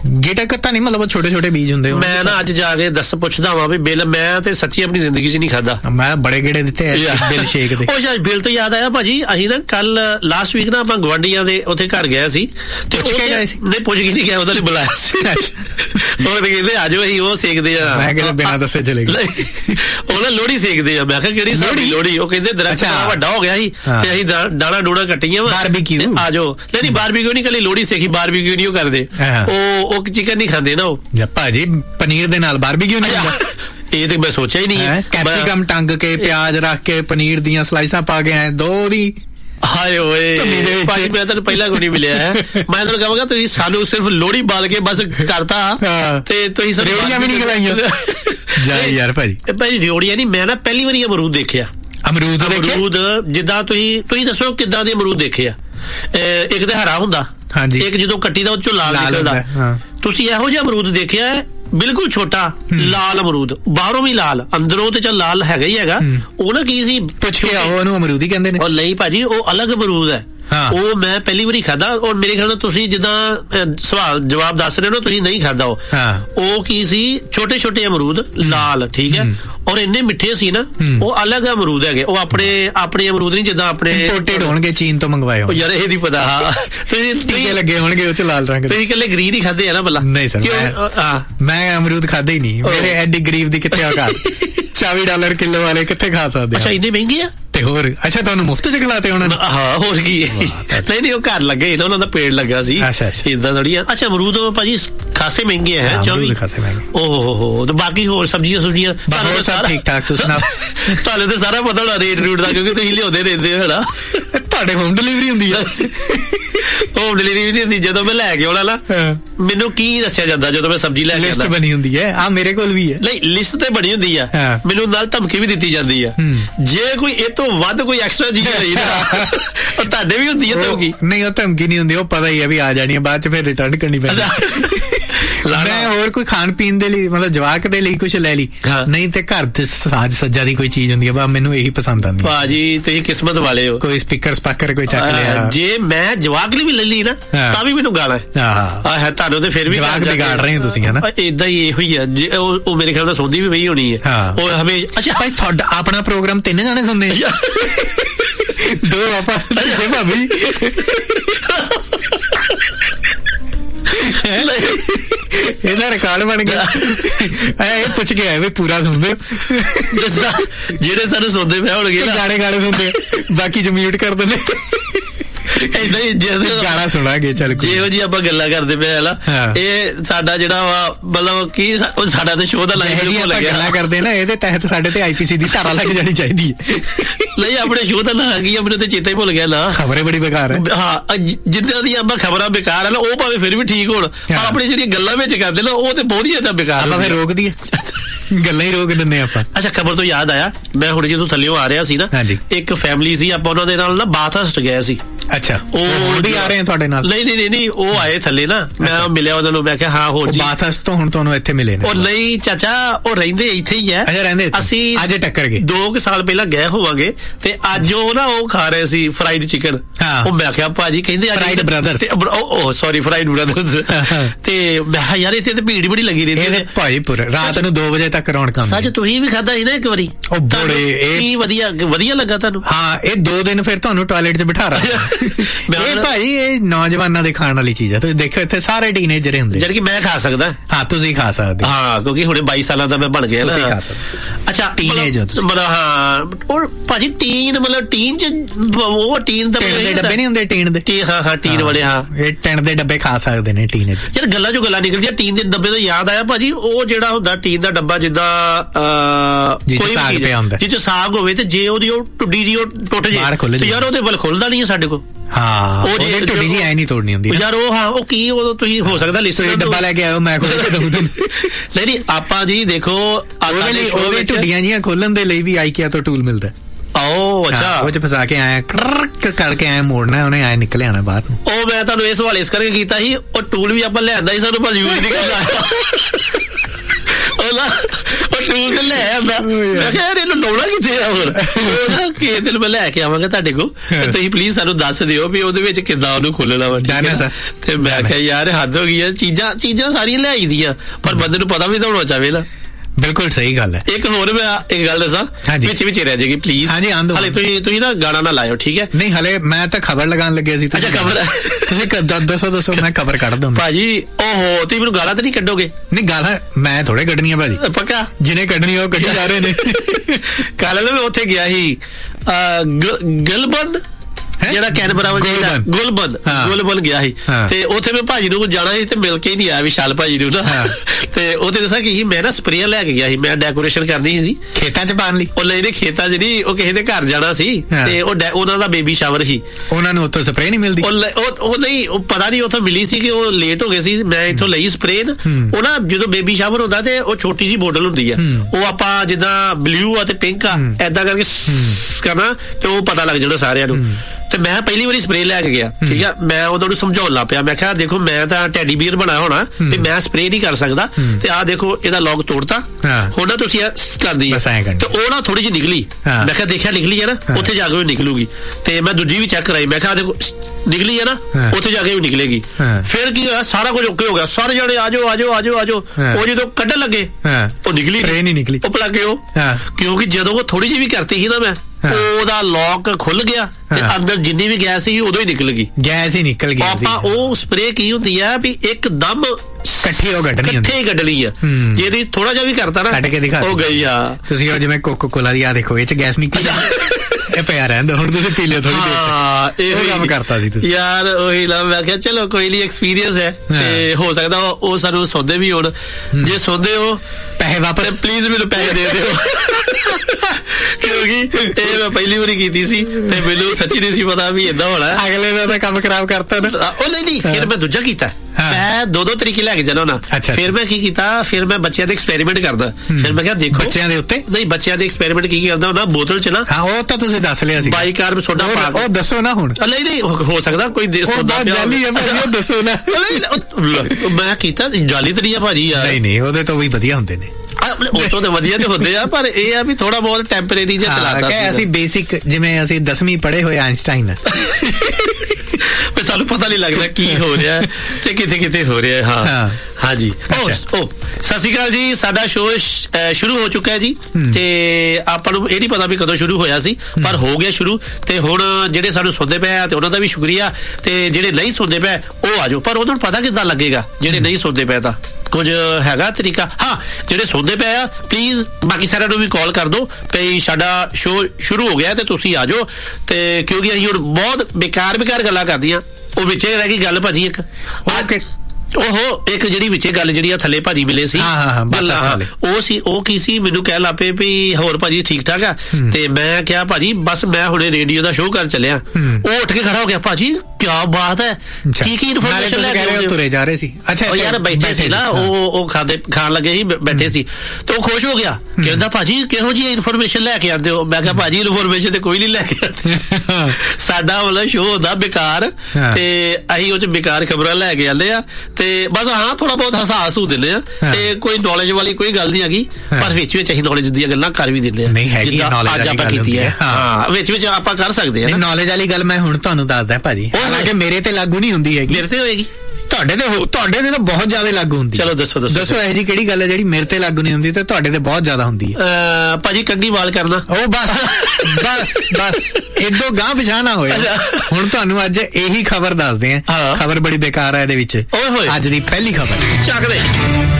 Speaker 1: ਗਿਟਕ ਨਹੀਂ ਮਤਲਬ ਛੋਟੇ ਛੋਟੇ ਬੀਜ ਹੁੰਦੇ।
Speaker 2: ਮੈਂ ਨਾ ਅੱਜ ਜਾ ਕੇ ਪੁੱਛਦਾ ਵਾਂ ਵੀ ਬਿੱਲ, ਮੈਂ ਤੇ ਸੱਚੀ ਆਪਣੀ ਜ਼ਿੰਦਗੀ 'ਚ ਨਹੀਂ ਖਾਦਾ।
Speaker 1: ਮੈਂ ਬੜੇ ਗੇੜੇ ਦਿੱਤੇ ਬਿੱਲ ਸ਼ੇਕ ਦੇ।
Speaker 2: ਉਹ ਸ਼ਾਇਦ ਬਿੱਲ ਤੋਂ ਯਾਦ ਆਇਆ ਭਾਜੀ, ਅਸੀਂ ਨਾ ਕੱਲ ਲਾਸਟ ਵੀਕ ਨਾ ਆਪਾਂ ਗਵਾਂਢੀਆਂ ਦੇ ਉੱਥੇ ਘਰ ਗਏ ਸੀ ਤੇ ਨਹੀਂ ਪੁੱਛ ਕੇ ਨਹੀਂ ਗਿਆ, ਉਹਦਾ ਲਈ ਬੁਲਾਇਆ ਸੀ। ਉਹ ਕਹਿੰਦੇ ਆ ਜਾਓ ਅਸੀਂ ਉਹ ਸੇਕਦੇ ਆ।
Speaker 1: ਮੈਂ ਕਹਿੰਦਾ ਬਿਨਾਂ ਦੱਸੇ ਚਲੇ ਗਏ।
Speaker 2: ਉਹ ਨਾ ਲੋਹੜੀ ਸੇਕਦੇ ਆ। ਮੈਂ ਕਿਹਾ ਕਿਹੜੀ ਲੋਹੜੀ? ਉਹ ਕਹਿੰਦੇ ਦਰਖਤ ਵੱਡਾ ਹੋ ਗਿਆ ਸੀ ਤੇ ਅਸੀਂ ਡਾਣਾ ਡੂਣਾ ਕੱਟੀਆਂ ਵਾ, ਬਾਰਬੀਕਿਊ ਆ ਜਾਓ। ਨਹੀਂ ਬਾਰਬੀਕਿਊ ਨਹੀਂ, ਕੱਲੀ ਲੋਹੜੀ ਸੇਕੀ, ਬਾਰਬੀਕਿਊ ਨਹੀਂ ਉਹ ਕਰਦੇ। ਉਹ ਚਿਕਨ ਨਹੀਂ ਖਾਂਦੇ ਨਾ ਉਹ ਭਾਜੀ,
Speaker 1: ਪਨੀਰ ਦੇ ਨਾਲ ਬਾਰਬੀਕਿਊ ਨਹੀਂ ਹੁੰਦਾ।
Speaker 2: ਇਹ ਤੇ ਮੈਂ ਸੋਚਿਆ ਹੀ ਨਹੀਂ।
Speaker 1: ਕੈਪਸਿਕਮ ਟੰਗ ਕੇ, ਪਿਆਜ਼ ਰੱਖ ਕੇ, ਪਨੀਰ ਦੀਆਂ ਸਲਾਈਸਾਂ ਪਾ ਕੇ ਐ ਦੋ ਦੀ।
Speaker 2: ਹਾਏ ਓਏ ਭਾਈ, ਮੈਂ ਤੈਨੂੰ ਪਹਿਲਾਂ ਕੋਈ ਨਹੀਂ ਮਿਲਿਆ ਹੈ। ਮੈਂ ਤੁਹਾਨੂੰ ਕਹਾਂਗਾ ਤੁਸੀਂ ਸਾਨੂੰ ਸਿਰਫ ਲੋਹੜੀ ਬਾਲ ਕੇ ਬਸ ਕਰਤਾ ਤੇ ਤੁਸੀਂ
Speaker 1: ਰੇਵੜੀਆਂ ਵੀ ਨਹੀਂ ਖਲਾਈਆਂ। ਜਾਈ ਯਾਰ ਭਾਜੀ
Speaker 2: ਰੇਵੜੀਆਂ ਨਹੀਂ। ਮੈਂ ਨਾ ਪਹਿਲੀ ਵਾਰੀ ਅਮਰੂਦ ਦੇਖਿਆ। ਅਮਰੂਦ ਜਿੱਦਾਂ ਤੁਸੀਂ ਦੱਸੋ ਕਿੱਦਾਂ ਦੇ ਅਮਰੂਦ ਦੇਖੇ ਆ? ਇੱਕ ਤੇ ਹਰਾ ਹੁੰਦਾ, ਇੱਕ ਜਦੋਂ ਕੱਟੀ ਦਾ ਉਹ ਚੋਂ ਲਾਲ ਨਿਕਲਦਾ। ਤੁਸੀਂ ਇਹੋ ਜਿਹਾ ਅਮਰੂਦ ਦੇਖਿਆ? ਬਿਲਕੁਲ ਛੋਟਾ ਲਾਲ ਅਮਰੂਦ, ਬਾਹਰੋਂ ਵੀ ਲਾਲ, ਅੰਦਰੋਂ ਤੇ ਚੱਲ ਲਾਲ ਹੈਗਾ ਹੀ ਹੈਗਾ। ਉਹ ਨਾ ਕੀ ਸੀ
Speaker 1: ਪੁੱਛਿਆ, ਉਹਨੂੰ ਅਮਰੂਦ ਹੀ ਕਹਿੰਦੇ ਨੇ।
Speaker 2: ਉਹ ਨਹੀਂ ਭਾਜੀ, ਉਹ ਅਲੱਗ ਅਮਰੂਦ ਹੈ। ਉਹ ਮੈਂ ਪਹਿਲੀ ਵਾਰੀ ਖਾਦਾ। ਔਰ ਮੇਰੇ ਖਿਆਲ ਨਾਲ ਤੁਸੀਂ ਜਿੱਦਾਂ ਸਵਾਲ ਜਵਾਬ ਦੱਸ ਰਹੇ ਹੋ ਤੁਸੀਂ ਨਹੀਂ ਖਾਦਾ। ਉਹ ਕੀ ਸੀ? ਛੋਟੇ ਛੋਟੇ ਅਮਰੂਦ ਲਾਲ, ਠੀਕ ਹੈ, ਔਰ ਇੰਨੇ ਮਿੱਠੇ ਸੀ ਨਾ। ਉਹ ਅਲੱਗ ਅਮਰੂਦ ਹੈਗੇ, ਉਹ ਆਪਣੇ ਅਮਰੂਦ ਨਹੀਂ ਜਿੱਦਾਂ ਆਪਣੇ
Speaker 1: ਇੰਪੋਰਟਡ ਹੋਣਗੇ, ਚੀਨ ਤੋਂ ਮੰਗਵਾਏ ਹੋਣ।
Speaker 2: ਯਾਰ ਇਹ ਨਹੀਂ ਪਤਾ। ਤੁਸੀਂ
Speaker 1: ਟੀਕੇ ਲੱਗੇ ਹੋਣਗੇ ਉਹ ਚ ਲਾਲ ਰੰਗ ਦੇ।
Speaker 2: ਤੁਸੀਂ ਇਕੱਲੇ ਗ੍ਰੀਨ ਹੀ ਖਾਦੇ ਆ ਨਾ ਭਲਾ?
Speaker 1: ਨਹੀਂ ਸਰ, ਮੈਂ ਅਮਰੂਦ ਖਾਦੇ ਹੀ ਨਹੀਂ। ਮੇਰੇ ਐਡੀ ਗਰੀਬ ਦੀ ਕਿੱਥੇ ਔਕਾਤ। $40 ਕਿਲੋ ਵਾਲੇ ਕਿੱਥੇ ਖਾ ਸਕਦੇ?
Speaker 2: ਅੱਛਾ ਇੰਨੇ ਮਹਿੰਗੇ ਆ
Speaker 1: ਤੇ ਹੋਰ। ਅੱਛਾ ਤੁਹਾਨੂੰ ਮੁਫਤ ਚ ਖਿਲਾਤੇ ਉਹਨਾਂ ਨੇ?
Speaker 2: ਹਾਂ ਹੋਰ ਕੀ। ਨਹੀਂ ਉਹ ਘਰ ਲੱਗੇ ਨਾ, ਉਹਨਾਂ ਦਾ ਪੇੜ ਲੱਗਾ ਸੀ। ਇਦਾਂ ਥੋੜੀ ਆ। ਅੱਛਾ ਅਮਰੂਦ ਭਾਜੀ ਖਾਸੇ ਮਹਿੰਗੇ ਹੈ। ਓਹੋ ਤੇ ਬਾਕੀ ਹੋਰ ਸਬਜ਼ੀਆਂ
Speaker 1: ਠੀਕ ਠਾਕ?
Speaker 2: ਤੁਹਾਨੂੰ ਤੇ ਸਾਰਾ ਪਤਾ ਹੋਣਾ ਰੇਟ ਰੂਟ ਦਾ, ਕਿਉਂਕਿ ਤੁਸੀਂ ਲਿਆਉਂਦੇ ਰਹਿੰਦੇ ਹੋ ਨਾ।
Speaker 1: ਤੁਹਾਡੇ ਹੋਮ ਡਿਲੀਵਰੀ ਹੁੰਦੀ ਆ?
Speaker 2: ਹੋਮ ਡਿਲੀਵਰੀ ਨਹੀਂ ਹੁੰਦੀ। ਜਦੋਂ ਮੈਂ ਲੈ ਕੇ ਆਉਣਾ ਨਾ, ਮੈਨੂੰ ਕੀ ਦੱਸਿਆ ਜਾਂਦਾ ਜਦੋਂ ਮੈਂ ਸਬਜ਼ੀ ਲੈ ਕੇ ਆਉਂਦਾ?
Speaker 1: ਲਿਸਟ ਬਣੀ ਹੁੰਦੀ ਹੈ। ਆ ਮੇਰੇ ਕੋਲ ਵੀ ਹੈ।
Speaker 2: ਨਹੀਂ ਲਿਸਟ ਤੇ ਬਣੀ ਹੁੰਦੀ ਆ, ਮੈਨੂੰ ਨਾਲ ਧਮਕੀ ਵੀ ਦਿੱਤੀ ਜਾਂਦੀ ਆ ਜੇ ਕੋਈ ਇਹ ਤੋਂ ਵੱਧ ਕੋਈ ਐਕਸਟਰਾ ਚੀਜ਼ ਲਈ ਨਾ। ਤੁਹਾਡੇ ਵੀ ਹੁੰਦੀ ਹੈ ਧਮਕੀ?
Speaker 1: ਨਹੀਂ ਉਹ ਧਮਕੀ ਨਹੀਂ ਹੁੰਦੀ, ਉਹ ਪਤਾ ਹੀ ਹੈ ਵੀ ਆ ਜਾਣੀ ਹੈ, ਬਾਅਦ ਚ ਫਿਰ ਰਿਟਰਨ ਕਰਨੀ ਪੈਂਦੀ। ਮੈਂ ਹੋਰ ਕੋਈ ਖਾਣ ਪੀਣ ਦੇ ਲਈ ਮਤਲਬ ਜਵਾਕ ਦੇ ਲਈ ਕੁਝ ਲੈ ਲਈ, ਨਹੀਂ ਤੇ ਘਰ ਤੇ ਸਾਜ ਸੱਜਾ ਦੀ ਕੋਈ ਚੀਜ਼ ਹੁੰਦੀ ਹੈ, ਬਾ ਮੈਨੂੰ ਇਹੀ ਪਸੰਦ ਆਉਂਦੀ।
Speaker 2: ਭਾਜੀ ਤੁਸੀਂ ਕਿਸਮਤ ਵਾਲੇ ਹੋ।
Speaker 1: ਕੋਈ ਸਪੀਕਰ ਕੋਈ ਚੱਕ ਲਿਆ।
Speaker 2: ਜੇ ਮੈਂ ਜਵਾਕ ਲਈ ਵੀ ਲੈ ਲਈ ਨਾ ਤਾਂ ਵੀ ਮੈਨੂੰ ਗਾਲਾਂ ਹੈ। ਤੁਹਾਨੂੰ ਤੇ ਫਿਰ ਵੀ
Speaker 1: ਜਵਾਕ ਵਿਗਾੜ ਰਹੇ ਹੋ ਤੁਸੀਂ, ਹੈ ਨਾ?
Speaker 2: ਏਦਾਂ ਹੀ ਇਹੋ ਹੀ ਆ। ਉਹ ਮੇਰੇ ਖਿਆਲ ਨਾਲ ਸੌਂਦੀ ਵੀ ਪਈ ਹੋਣੀ ਹੈ ਉਹ ਹਮੇਸ਼ਾ। ਅੱਛਾ ਭਾਈ
Speaker 1: ਤੁਹਾਡਾ ਆਪਣਾ ਪ੍ਰੋਗਰਾਮ 3 ਜਾਣੇ ਸੁਣਦੇ ਆ? 2 ਆਪਾਂ ਭਾਬੀ। ਇਹਦਾ ਰਿਕਾਰਡ ਬਣ ਗਿਆ। ਇਹ ਪੁੱਛ ਕੇ ਆਏ ਵੀ ਪੂਰਾ ਸੁਣਦੇ
Speaker 2: ਜਿਹੜੇ ਸਾਨੂੰ ਸੁਣਦੇ ਪਏ ਹੋਣਗੇ
Speaker 1: ਗਾਣੇ ਸੁਣਦੇ, ਬਾਕੀ ਚ ਮਿਊਟ ਕਰ ਦਿੰਦੇ।
Speaker 2: ਏਦਾਂ ਹੀ
Speaker 1: ਗਾਣਾ ਸੁਣਾਂਗੇ। ਚੱਲ
Speaker 2: ਜਿਹੋ ਜੀ ਆਪਾਂ ਗੱਲਾਂ ਕਰਦੇ ਪਏ ਨਾ, ਇਹ ਸਾਡਾ ਜਿਹੜਾ ਵਾ ਮਤਲਬ ਕੀ ਸਾਡਾ ਤੇ ਸ਼ੋਅ ਦਾ ਲਾਈਨ
Speaker 1: ਗੱਲਾਂ ਕਰਦੇ ਨਾ, ਇਹਦੇ ਤਹਿਤ ਸਾਡੇ ਤੇ IPC ਦੀ ਧਾਰਾ ਲੱਗ ਜਾਣੀ ਚਾਹੀਦੀ ਹੈ।
Speaker 2: ਨਹੀਂ ਆਪਣੇ ਸ਼ੋਅ ਦਾ ਨਾਂ ਕੀ ਆ? ਮੈਨੂੰ ਤੇ ਚੇਤਾ ਹੀ ਭੁੱਲ ਗਿਆ ਨਾ।
Speaker 1: ਖਬਰੇ ਬੜੀ ਬੇਕਾਰ ਹੈ।
Speaker 2: ਹਾਂ ਜਿੱਦਾਂ ਦੀਆਂ ਆਪਾਂ ਖਬਰਾਂ ਬੇਕਾਰ ਹੈ ਨਾ, ਉਹ ਭਾਵੇਂ ਫਿਰ ਵੀ ਠੀਕ ਹੋਣ, ਪਰ ਆਪਣੀ ਜਿਹੜੀਆਂ ਗੱਲਾਂ ਵਿੱਚ ਕਰਦੇ ਨਾ ਉਹ ਤੇ ਬਹੁਤ ਹੀ ਜ਼ਿਆਦਾ ਬੇਕਾਰ।
Speaker 1: ਆਪਾਂ ਫਿਰ ਰੋਕ ਦਈਏ, ਗੱਲਾਂ ਹੀ ਰੋਕ ਦਿੰਦੇ ਆਪਾਂ।
Speaker 2: ਅੱਛਾ ਖਬਰ ਤੋਂ ਯਾਦ ਆਇਆ, ਮੈਂ ਹੁਣ ਜਦੋਂ ਥੱਲਿਓ ਆ ਰਿਹਾ ਸੀ ਨਾ, ਇੱਕ ਫੈਮਿਲੀ ਸੀ, ਆਪਾਂ ਉਹਨਾਂ ਦੇ ਨਾਲ ਨਾ ਬਾਥਹਰਸਟ ਗਏ ਸੀ।
Speaker 1: ਅੱਛਾ ਉਹ ਵੀ ਆ ਰਹੇ ਤੁਹਾਡੇ ਨਾਲ?
Speaker 2: ਨਹੀਂ ਉਹ ਆਏ ਥੱਲੇ ਨਾ, ਮੈਂ ਮਿਲਿਆ ਉਹਨਾਂ ਨੂੰ, ਮੈਂ ਕਿਹਾ ਹਾਂ ਹੋਰ ਜੀ।
Speaker 1: ਬਾਥਹਰਸਟ ਤੋਂ ਹੁਣ ਤੁਹਾਨੂੰ ਇੱਥੇ ਮਿਲੇ ਨੇ?
Speaker 2: ਉਹ ਨਹੀਂ ਚਾਚਾ, ਉਹ ਰਹਿੰਦੇ ਇੱਥੇ ਹੀ ਹੈ।
Speaker 1: ਅੱਛਾ ਰਹਿੰਦੇ?
Speaker 2: ਅਸੀਂ
Speaker 1: ਅੱਜ ਟੱਕਰ ਗਏ।
Speaker 2: 2 ਸਾਲ ਪਹਿਲਾਂ ਗਏ ਹੋਵਾਂਗੇ ਤੇ ਅੱਜ ਉਹ ਨਾ ਉਹ ਖਾ ਰਹੇ ਸੀ ਫਰਾਈਡ ਚਿਕਨ। ਉਹ ਮੈਂ ਕਿਹਾ ਭਾਜੀ ਕਹਿੰਦੇ
Speaker 1: fried brothers.
Speaker 2: Sorry fried brothers. ਤੇ ਮੈਂ ਕਿਹਾ ਯਾਰ ਇੱਥੇ ਤੇ ਭੀੜ ਬੜੀ ਲੱਗੀ ਰਹਿੰਦੀ ਹੈ
Speaker 1: ਭਾਜੀ ਪੂਰੇ ਰਾਤ ਨੂੰ 2 ਵਜੇ ਤੱਕ ਰੌਣਕਾਂ।
Speaker 2: ਸੱਚ ਤੁਸੀਂ ਵੀ ਖਾਦਾ ਸੀ ਨਾ ਇੱਕ ਵਾਰੀ?
Speaker 1: ਉਹ ਬੜੇ
Speaker 2: ਵਧੀਆ ਲੱਗਾ ਤੁਹਾਨੂੰ?
Speaker 1: ਹਾਂ ਇਹ 2 ਦਿਨ ਫਿਰ ਤੁਹਾਨੂੰ ਟਾਇਲਟ 'ਚ ਬਿਠਾ ਰਹਾ। ਭਾਜੀ ਇਹ ਨੌਜਵਾਨਾਂ ਦੇ ਖਾਣ ਵਾਲੀ ਚੀਜ਼ ਹੈ। ਤੁਸੀਂ ਦੇਖੋ ਇੱਥੇ ਸਾਰੇ ਟੀਨੇਜਰ ਹੁੰਦੇ,
Speaker 2: ਜਦ ਕਿ ਮੈਂ ਖਾ ਸਕਦਾ।
Speaker 1: ਹਾਂ ਤੁਸੀਂ ਖਾ ਸਕਦੇ।
Speaker 2: ਹਾਂ ਕਿਉਂਕਿ ਹੁਣੇ 22 ਸਾਲਾਂ ਦਾ ਮੈਂ ਬਣ ਗਿਆ ਨਾ।
Speaker 1: ਤੁਸੀਂ ਖਾ ਸਕਦੇ।
Speaker 2: ਅੱਛਾ
Speaker 1: ਟੀਨੇਜ
Speaker 2: ਮਤਲਬ ਹਾਂ। ਔਰ ਭਾਜੀ ਟੀਨ ਮਤਲਬ ਟੀਨ 'ਚ ਉਹ ਟੀਨ ਦੇ
Speaker 1: ਡੱਬੇ ਨਹੀਂ ਹੁੰਦੇ ਟੀਨ ਦੇ?
Speaker 2: ਹਾਂ ਟੀਨ ਵਾਲੇ। ਹਾਂ ਇਹ
Speaker 1: ਟੀਨ ਦੇ ਡੱਬੇ ਖਾ ਸਕਦੇ ਨੇ ਟੀਨੇਜ।
Speaker 2: ਯਾਰ ਗੱਲਾਂ ਚੋਂ ਗੱਲਾਂ ਨਿਕਲਦੀਆਂ। ਟੀਨ ਦੇ ਡੱਬੇ ਤੋਂ ਯਾਦ ਆਇਆ ਭਾਜੀ, ਉਹ ਜਿਹੜਾ ਹੁੰਦਾ ਟੀਨ ਦਾ ਡੱਬਾ ਜਿੱਦਾਂ ਕੋਈ ਵੀ ਚੀਜ਼ ਜਿੱਥੇ ਸਾਗ ਹੋਵੇ ਤੇ ਜੇ ਉਹਦੀ ਉਹ ਟੁੱਡੀ ਜੀ ਉਹ ਟੁੱਟ ਜੇ ਤੇ ਯਾਰ ਉਹਦੇ ਵੱਲ ਖੁੱਲਦਾ ਨਹੀਂ ਹੈ ਸਾਡੇ ਕੋਲ।
Speaker 1: ਹਾਂ ਉਹ ਜੇ ਟੁੱਟੀ ਜੀ ਐ ਨਹੀਂ ਤੋੜਨੀ ਹੁੰਦੀ
Speaker 2: ਯਾਰ। ਉਹ ਹਾਂ ਉਹ ਕੀ ਉਦੋਂ ਤੁਸੀਂ ਹੋ ਸਕਦਾ ਲਿਸਟ
Speaker 1: ਡੱਬਾ ਲੈ ਕੇ ਆਇਓ, ਮੈਂ ਖੋਲ ਕੇ ਦਊਂ ਤੁਹਾਨੂੰ।
Speaker 2: ਨਹੀਂ ਆਪਾਂ ਜੀ ਦੇਖੋ
Speaker 1: ਉਹਦੇ ਟੁੱਡੀਆਂ ਜੀਆਂ ਖੋਲਣ ਦੇ ਲਈ ਵੀ ਆਈਕਿਆ ਤੋਂ ਟੂਲ ਮਿਲਦਾ।
Speaker 2: ਅੱਛਾ
Speaker 1: ਉਹ ਚ ਫਸਾ ਕੇ ਆਇਆ ਕਰਕੇ ਆਇਆ ਮੋੜਨਾ, ਉਹਨੇ ਆਇਆ ਨਿਕਲ ਆਣਾ ਬਾਹਰ ਨੂੰ।
Speaker 2: ਉਹ ਮੈਂ ਤੁਹਾਨੂੰ ਇਹ ਸਵਾਲ ਇਸ ਕਰਕੇ ਕੀਤਾ ਸੀ, ਉਹ ਟੂਲ ਵੀ ਆਪਾਂ ਲਿਆਂਦਾ ਸੀ, ਸਾਨੂੰ ਪਰ ਯੂਜ਼ ਨਹੀਂ ਕਰਨਾ। ਟੂਲ ਤੇ ਲੈ ਆਂਦਾ। ਮੈਂ ਕਿਹਾ ਯਾਰ ਇਹਨੂੰ ਲਾਉਣਾ ਕਿੱਥੇ ਆ ਹੋਰ। ਕਿਸੇ ਦਿਨ ਮੈਂ ਲੈ ਕੇ ਆਵਾਂਗਾ ਤੁਹਾਡੇ ਕੋਲ ਤੇ ਤੁਸੀਂ ਪਲੀਜ਼ ਸਾਨੂੰ ਦੱਸ ਦਿਓ ਵੀ ਉਹਦੇ ਵਿੱਚ ਕਿੱਦਾਂ ਉਹਨੂੰ ਖੋਲਣਾ ਵਾ। ਤੇ ਮੈਂ ਕਿਹਾ ਯਾਰ ਹੱਦ ਹੋ ਗਈ ਆ, ਚੀਜ਼ਾਂ ਸਾਰੀਆਂ ਲਿਆਈ ਦੀਆਂ ਪਰ ਬੰਦੇ ਨੂੰ ਪਤਾ ਵੀ ਤਾਂ ਹੋਣਾ ਚਾਹੀਦਾ ਨਾ।
Speaker 1: ਬਿਲਕੁਲ ਸਹੀ ਗੱਲ ਹੈ।
Speaker 2: ਇੱਕ ਹੋਰ ਮੈਂ ਇੱਕ ਗੱਲ ਦੱਸਾਂ, ਵਿੱਚ ਰਹਿ ਜਾਏਗੀ ਪਲੀਜ਼।
Speaker 1: ਹਾਂਜੀ
Speaker 2: ਹਲੇ ਤੁਸੀਂ ਨਾ ਗਾਣਾ ਨਾ ਲਾਇਓ, ਠੀਕ ਹੈ?
Speaker 1: ਨਹੀਂ ਹਲੇ ਮੈਂ ਤਾਂ ਖਬਰ ਲਗਾਉਣ ਲੱਗਿਆ ਸੀ।
Speaker 2: ਅੱਛਾ ਖਬਰ
Speaker 1: ਤੁਸੀਂ ਦੱਸੋ ਮੈਂ ਖਬਰ ਕੱਢ ਦੂੰਗਾ
Speaker 2: ਭਾਜੀ। ਓਹੋ ਤੁਸੀਂ ਮੈਨੂੰ ਗਾਲਾਂ ਤਾਂ ਨਹੀਂ ਕੱਢੋਗੇ?
Speaker 1: ਨਹੀਂ ਗਾਲਾਂ ਮੈਂ ਥੋੜੇ ਕੱਢਣੀਆਂ ਭਾਜੀ,
Speaker 2: ਪੱਕਾ
Speaker 1: ਜਿਹਨੇ ਕੱਢਣੀ ਉਹ ਕੱਢੀ ਜਾ ਰਹੇ ਨੇ।
Speaker 2: ਕੱਲ ਮੈਂ ਉੱਥੇ ਗਿਆ ਸੀ ਗਲਬਨ, ਜਿਹੜਾ ਕੈਨਬਰਾ ਗੁਲਬਨ ਗਿਆ ਸੀ ਤੇ ਉੱਥੇ ਮੈਂ ਭਾਜੀ ਨੂੰ ਜਾਣਾ ਸੀ ਤੇ ਮਿਲ ਕੇ ਹੀ ਨਹੀਂ ਆਇਆ ਵਿਸ਼ਾਲ ਭਾਜੀ ਨੂੰ ਨਾ। ਤੇ ਉਹਦੇ ਦੱਸਾਂ ਕੀ ਸੀ, ਮੈਂ ਨਾ ਸਪਰੇਅ ਲੈ ਕੇ ਗਿਆ ਸੀ, ਮੈਂ ਡੈਕੋਰੇਸ਼ਨ ਕਰਨੀ ਸੀ
Speaker 1: ਖੇਤਾਂ 'ਚ ਪਾਉਣ ਲਈ।
Speaker 2: ਉਹ ਨਹੀਂ ਖੇਤਾਂ 'ਚ ਨਹੀਂ, ਉਹ ਕਿਸੇ ਦੇ ਘਰ ਜਾਣਾ ਸੀ ਤੇ ਉਹਨਾਂ ਦਾ ਬੇਬੀ ਸ਼ਾਵਰ ਸੀ।
Speaker 1: ਉਹਨਾਂ ਨੂੰ ਉੱਥੋਂ ਸਪਰੇਅ ਨਹੀਂ ਮਿਲਦੀ?
Speaker 2: ਉਹ ਨਹੀਂ, ਉਹ ਪਤਾ ਨਹੀਂ ਉੱਥੋਂ ਮਿਲੀ ਸੀ ਕਿ ਉਹ ਲੇਟ ਹੋ ਗਏ ਸੀ। ਮੈਂ ਇੱਥੋਂ ਲਈ ਸਪਰੇਅ ਨਾ, ਉਹ ਨਾ ਜਦੋਂ ਬੇਬੀ ਸ਼ਾਵਰ ਹੁੰਦਾ ਤੇ ਉਹ ਛੋਟੀ ਜਿਹੀ ਬੋਟਲ ਹੁੰਦੀ ਆ, ਉਹ ਆਪਾਂ ਜਿੱਦਾਂ ਬਲੂ ਆ ਤੇ ਪਿੰਕ ਆ ਏਦਾਂ ਕਰਕੇ ਕਰਨਾ ਤੇ ਉਹ ਪਤਾ ਲੱਗ ਜਾਣਾ ਸਾਰਿਆਂ ਨੂੰ। ਤੇ ਮੈਂ ਪਹਿਲੀ ਵਾਰੀ ਸਪਰੇਅ ਲੈ ਕੇ ਗਿਆ, ਠੀਕ ਆ। ਮੈਂ ਉਹਨਾਂ ਨੂੰ ਸਮਝਾਉਣ ਲੱਗ ਪਿਆ, ਮੈਂ ਕਿਹਾ ਦੇਖੋ ਮੈਂ ਤਾਂ ਟੈਡੀ ਬੀਅਰ ਬਣਾਇਆ ਹੋਣਾ ਤੇ ਮੈਂ ਸਪਰੇਅ ਨਹੀਂ ਕਰ ਸਕਦਾ ਤੇ ਆਹ ਦੇਖੋ ਇਹਦਾ ਲੌਕ ਤੋੜਤਾ, ਹੁਣ ਨਾ ਤੁਸੀਂ ਕਰਦੀ ਤੇ ਉਹ ਨਾ ਥੋੜੀ ਜਿਹੀ ਨਿਕਲੀ। ਮੈਂ ਕਿਹਾ ਦੇਖਿਆ ਨਿਕਲੀ ਹੈ ਨਾ, ਉੱਥੇ ਜਾ ਕੇ ਵੀ ਨਿਕਲੂਗੀ। ਤੇ ਮੈਂ ਦੂਜੀ ਵੀ ਚੈੱਕ ਕਰਾਈ, ਮੈਂ ਕਿਹਾ ਦੇਖੋ ਨਿਕਲੀ ਹੈ ਨਾ, ਉੱਥੇ ਜਾ ਕੇ ਵੀ ਨਿਕਲੇਗੀ। ਫਿਰ ਕੀ ਹੋਇਆ, ਸਾਰਾ ਕੁਝ ਓਕੇ ਹੋ ਗਿਆ, ਸਾਰੇ ਜਣੇ ਆਜੋ ਆਜੋ ਆਜੋ ਆਜੋ। ਉਹ ਜਦੋਂ ਕੱਢਣ ਲੱਗੇ ਉਹ ਨਿਕਲੀ, ਉਹ ਭਲਾ ਕਿਉਂ? ਕਿਉਂਕਿ ਜਦੋਂ ਉਹ ਥੋੜੀ ਜਿਹੀ ਵੀ ਕਰਤੀ ਸੀ ਨਾ ਮੈਂ, ਉਹਦਾ ਲੌਕ ਖੁੱਲ ਗਿਆ ਤੇ ਅੰਦਰ ਜਿੰਨੀ ਵੀ ਗੈਸ ਸੀ ਉਦੋਂ ਹੀ ਨਿਕਲ ਗਈ।
Speaker 1: ਗੈਸ ਹੀ ਨਿਕਲ ਗਈ।
Speaker 2: ਆਪਾਂ ਉਹ ਸਪਰੇਅ ਕੀ ਹੁੰਦੀ ਆ ਵੀ ਇੱਕਦਮ
Speaker 1: ਇਕੱਠੀ ਹੋ
Speaker 2: ਕੱਢਣੀ ਆ। ਜੇ ਥੋੜਾ ਜਿਹਾ ਵੀ ਕਰਤਾ ਨਾ
Speaker 1: ਕੱਢ ਕੇ ਦਿਖਾ ਉਹ
Speaker 2: ਗਈ ਆ।
Speaker 1: ਤੁਸੀਂ ਉਹ ਜਿਵੇਂ ਕੋਕੋ ਕੋਲਾ ਦੀ ਆ ਦੇਖੋ, ਇਹ 'ਚ ਗੈਸ ਨਿਕਲ ਇਹ ਪਿਆ ਰਹਿੰਦਾ, ਹੁਣ ਤੁਸੀਂ ਪੀ ਲਿਓ ਥੋੜੀ ਦੇਰ। ਇਹ ਕੰਮ ਕਰਤਾ ਸੀ ਤੁਸੀਂ
Speaker 2: ਯਾਰ, ਉਹੀ ਲਾ। ਮੈਂ ਕਿਹਾ ਚਲੋ ਕੋਈ ਨਹੀਂ, ਐਕਸਪੀਰੀਅੰਸ ਹੈ ਤੇ ਹੋ ਸਕਦਾ ਉਹ ਸਾਨੂੰ ਸੌਦੇ ਵੀ ਹੋਣ। ਜੇ ਸੌਦੇ ਹੋ
Speaker 1: ਪੈਸੇ ਵਾਪਸ
Speaker 2: ਪਲੀਜ਼ ਮੈਨੂੰ ਪੈਸੇ ਦੇ ਦਿਓ। ਕਿਉਂਕਿ ਇਹ ਮੈਂ ਪਹਿਲੀ ਵਾਰੀ ਕੀਤੀ ਸੀ ਤੇ ਮੈਨੂੰ ਸੱਚੀ ਨਹੀਂ ਸੀ ਪਤਾ ਵੀ ਏਦਾਂ ਹੋਣਾ।
Speaker 1: ਅਗਲੇ ਦਾ ਤਾਂ ਕੰਮ ਖਰਾਬ ਕਰਤਾ ਨਾ।
Speaker 2: ਉਹ ਨਹੀਂ, ਫਿਰ ਮੈਂ ਦੂਜਾ ਕੀਤਾ, ਮੈਂ ਦੋ ਤਰੀਕੇ ਲੈ ਕੇ ਜਾਣਾ ਨਾ। ਫਿਰ ਮੈਂ ਕੀ ਕੀਤਾ, ਫਿਰ ਮੈਂ ਬੱਚਿਆਂ ਦੇ ਐਕਸਪੈਰੀਮੈਂਟ ਕਰਦਾ। ਫਿਰ ਮੈਂ ਕਿਹਾ ਦੇਖੋ
Speaker 1: ਬੱਚਿਆਂ ਦੇ ਉੱਤੇ
Speaker 2: ਨਹੀਂ, ਬੱਚਿਆਂ ਦੇ ਐਕਸਪੈਰੀਮੈਂਟ ਕੀ ਕਰਦਾ ਉਹਨਾਂ ਬੋਤਲ 'ਚ ਨਾ,
Speaker 1: ਉਹ ਤਾਂ ਤੁਸੀਂ ਦੱਸ ਲਿਆ ਸੀ,
Speaker 2: ਬਾਈਕਾਰਬ ਸੋਡਾ ਪਾ ਕੇ।
Speaker 1: ਉਹ ਦੱਸੋ ਨਾ ਹੁਣ।
Speaker 2: ਨਹੀਂ ਹੋ ਸਕਦਾ ਕੋਈ
Speaker 1: ਸੋਡਾ ਜਾਲੀ ਹੈ ਭਾਜੀ, ਉਹ ਦੱਸੋ ਨਾ।
Speaker 2: ਮੈਂ ਕੀਤਾ ਜਾਲੀ ਤਾਂ ਨਹੀਂ ਆ ਭਾਜੀ ਯਾਰ।
Speaker 1: ਨਹੀਂ ਉਹਦੇ ਤੋਂ ਵੀ ਵਧੀਆ ਹੁੰਦੇ ਨੇ।
Speaker 2: ਉਤੋਂ ਤੇ ਵਧੀਆ ਤੇ ਹੁੰਦੇ ਆ, ਪਰ ਇਹ ਆ ਵੀ ਥੋੜਾ ਬਹੁਤ ਟੈਂਪਰੇਰੀ ਜਿਹਾ ਚਲਾਤਾ ਸੀ।
Speaker 1: ਅਸੀਂ ਬੇਸਿਕ ਜਿਵੇਂ ਅਸੀਂ 10ਵੀਂ ਪੜ੍ਹੇ ਹੋਏ ਆਇਨਸਟਾਈਨ,
Speaker 2: ਸਾਨੂੰ ਪਤਾ ਨਹੀਂ ਲੱਗਦਾ ਕੀ ਹੋ ਰਿਹਾ ਤੇ ਕਿੱਥੇ ਹੋ ਰਿਹਾ। ਹਾਂ ਹਾਂਜੀ। ਸਤਿ ਸ਼੍ਰੀ ਅਕਾਲ ਜੀ, ਸਾਡਾ ਸ਼ੋਅ ਸ਼ੁਰੂ ਹੋ ਚੁੱਕਾ ਹੈ ਜੀ ਤੇ ਆਪਾਂ ਨੂੰ ਇਹ ਨਹੀਂ ਪਤਾ ਵੀ ਕਦੋਂ ਸ਼ੁਰੂ ਹੋਇਆ ਸੀ, ਪਰ ਹੋ ਗਿਆ ਸ਼ੁਰੂ। ਤੇ ਹੁਣ ਜਿਹੜੇ ਸਾਨੂੰ ਸੁਣਦੇ ਪਏ ਆ ਤੇ ਉਹਨਾਂ ਦਾ ਵੀ ਸ਼ੁਕਰੀਆ, ਤੇ ਜਿਹੜੇ ਨਹੀਂ ਸੁਣਦੇ ਪਏ ਉਹ ਆ ਜਾਓ। ਪਰ ਉਹਨਾਂ ਨੂੰ ਪਤਾ ਕਿੱਦਾਂ ਲੱਗੇਗਾ ਜਿਹੜੇ ਨਹੀਂ ਸੁਣਦੇ ਪਏ? ਤਾਂ ਕੁਝ ਹੈਗਾ ਤਰੀਕਾ? ਹਾਂ, ਜਿਹੜੇ ਸੁਣਦੇ ਪਏ ਆ ਪਲੀਜ਼ ਬਾਕੀ ਸਾਰਿਆਂ ਨੂੰ ਵੀ ਕਾਲ ਕਰ ਦਿਓ ਵੀ ਸਾਡਾ ਸ਼ੋਅ ਸ਼ੁਰੂ ਹੋ ਗਿਆ ਤੇ ਤੁਸੀਂ ਆ ਜਾਓ। ਤੇ ਕਿਉਂਕਿ ਅਸੀਂ ਹੁਣ ਬਹੁਤ ਬੇਕਾਰ ਗੱਲਾਂ ਕਰਦੀਆਂ, ਉਹ ਵਿੱਚੇ ਰਹਿ ਗਈ ਗੱਲ ਭਾਜੀ ਇੱਕ। ਇੱਕ ਜਿਹੜੀ ਵਿੱਚੇ ਗੱਲ ਜਿਹੜੀ ਆ ਥੱਲੇ ਭਾਜੀ ਮਿਲੇ ਸੀ, ਉਹ ਕੀ ਸੀ, ਮੈਨੂੰ ਕਹਿ ਲੱਪੇ ਵੀ ਹੋਰ ਭਾਜੀ ਠੀਕ ਠਾਕ ਆ। ਤੇ ਮੈਂ ਕਿਹਾ ਭਾਜੀ ਬਸ ਮੈਂ ਹੁਣੇ ਰੇਡੀਓ ਦਾ ਸ਼ੋਅ ਕਰ ਚੱਲਿਆ। ਉਹ ਉੱਠ ਕੇ ਖੜਾ ਹੋ ਗਿਆ, ਭਾਜੀ ਕਿਆ ਬਾਤ ਹੈ, ਕੀ ਇਨਫੋਰਮੇਸ਼ਨ ਲੈ ਕੇ
Speaker 1: ਤੁਰੇ ਜਾ ਰਹੇ ਸੀ? ਅੱਛਾ
Speaker 2: ਯਾਰ ਬੈਠੇ ਸੀ ਨਾ, ਉਹ ਖਾਣ ਲੱਗੇ ਸੀ, ਬੈਠੇ ਸੀ ਤੇ ਉਹ ਖੁਸ਼ ਹੋ ਗਿਆ, ਕਹਿੰਦਾ ਭਾਜੀ ਕਿਹੋ ਜਿਹੀ ਇਨਫੋਰਮੇਸ਼ਨ ਲੈ ਕੇ ਆਉਂਦੇ ਹੋ? ਮੈਂ ਕਿਹਾ ਭਾਜੀ ਇਨਫੋਰਮੇਸ਼ਨ ਤੇ ਕੋਈ ਨਹੀਂ ਲੈ ਕੇ ਆਉਂਦੇ, ਸਾਡਾ ਵਾਲਾ ਸ਼ੋਅ ਹੁੰਦਾ ਬੇਕਾਰ ਤੇ ਅਸੀਂ ਉਹ ਚ ਬੇਕਾਰ ਖਬਰਾਂ ਲੈ ਕੇ ਆਉਂਦੇ ਆ ਤੇ ਬਸ ਹਾਂ ਥੋੜਾ ਬਹੁਤ ਹਸਾਸ ਹੋ ਦਿੰਦੇ ਆ ਤੇ ਕੋਈ ਨੌਲੇਜ ਵਾਲੀ ਕੋਈ ਗੱਲ ਨਹੀਂ ਹੈਗੀ, ਪਰ ਵਿੱਚ ਅਸੀਂ ਨੌਲੇਜ ਦੀਆਂ ਗੱਲਾਂ ਕਰ ਵੀ ਦਿੰਦੇ ਆ ਜਿੱਦਾਂ ਅੱਜ ਆਪਾਂ ਕੀਤੀ ਹੈ। ਹਾਂ ਵਿੱਚ ਆਪਾਂ ਕਰ ਸਕਦੇ ਆ।
Speaker 1: ਨੌਲੇਜ ਵਾਲੀ ਗੱਲ ਮੈਂ ਹੁਣ ਤੁਹਾਨੂੰ ਦੱਸਦਾ ਭਾਜੀ, ਹਾਲਾਂਕਿ ਮੇਰੇ ਤੇ ਲਾਗੂ ਨਹੀਂ ਹੁੰਦੀ ਹੈਗੀ।
Speaker 2: ਮੇਰੇ ਤੇ ਹੋਏਗੀ,
Speaker 1: ਤੁਹਾਡੇ ਤੇ ਤਾਂ ਬਹੁਤ ਜ਼ਿਆਦਾ ਲਾਗੂ ਹੁੰਦੀ।
Speaker 2: ਚਲੋ ਦੱਸੋ
Speaker 1: ਇਹੋ ਜਿਹੀ ਕਿਹੜੀ ਗੱਲ ਹੈ ਜਿਹੜੀ ਮੇਰੇ ਤੇ ਲਾਗੂ ਨਹੀਂ ਹੁੰਦੀ ਤੇ ਤੁਹਾਡੇ ਤੇ ਬਹੁਤ ਜ਼ਿਆਦਾ ਹੁੰਦੀ ਹੈ?
Speaker 2: ਭਾਜੀ ਕੰਘੀ ਵਾਲ ਕਰਨਾ।
Speaker 1: ਉਹ ਬਸ ਇਦੋਂ ਗਾਂ ਪਿਛਾਂ ਨਾ ਹੋਇਆ। ਹੁਣ ਤੁਹਾਨੂੰ ਅੱਜ ਇਹੀ ਖਬਰ ਦੱਸਦੇ ਆ, ਖਬਰ ਬੜੀ ਬੇਕਾਰ ਹੈ ਇਹਦੇ ਵਿੱਚ। ਅੱਜ ਦੀ ਪਹਿਲੀ ਖਬਰ
Speaker 2: ਚੱਕ ਦੇ।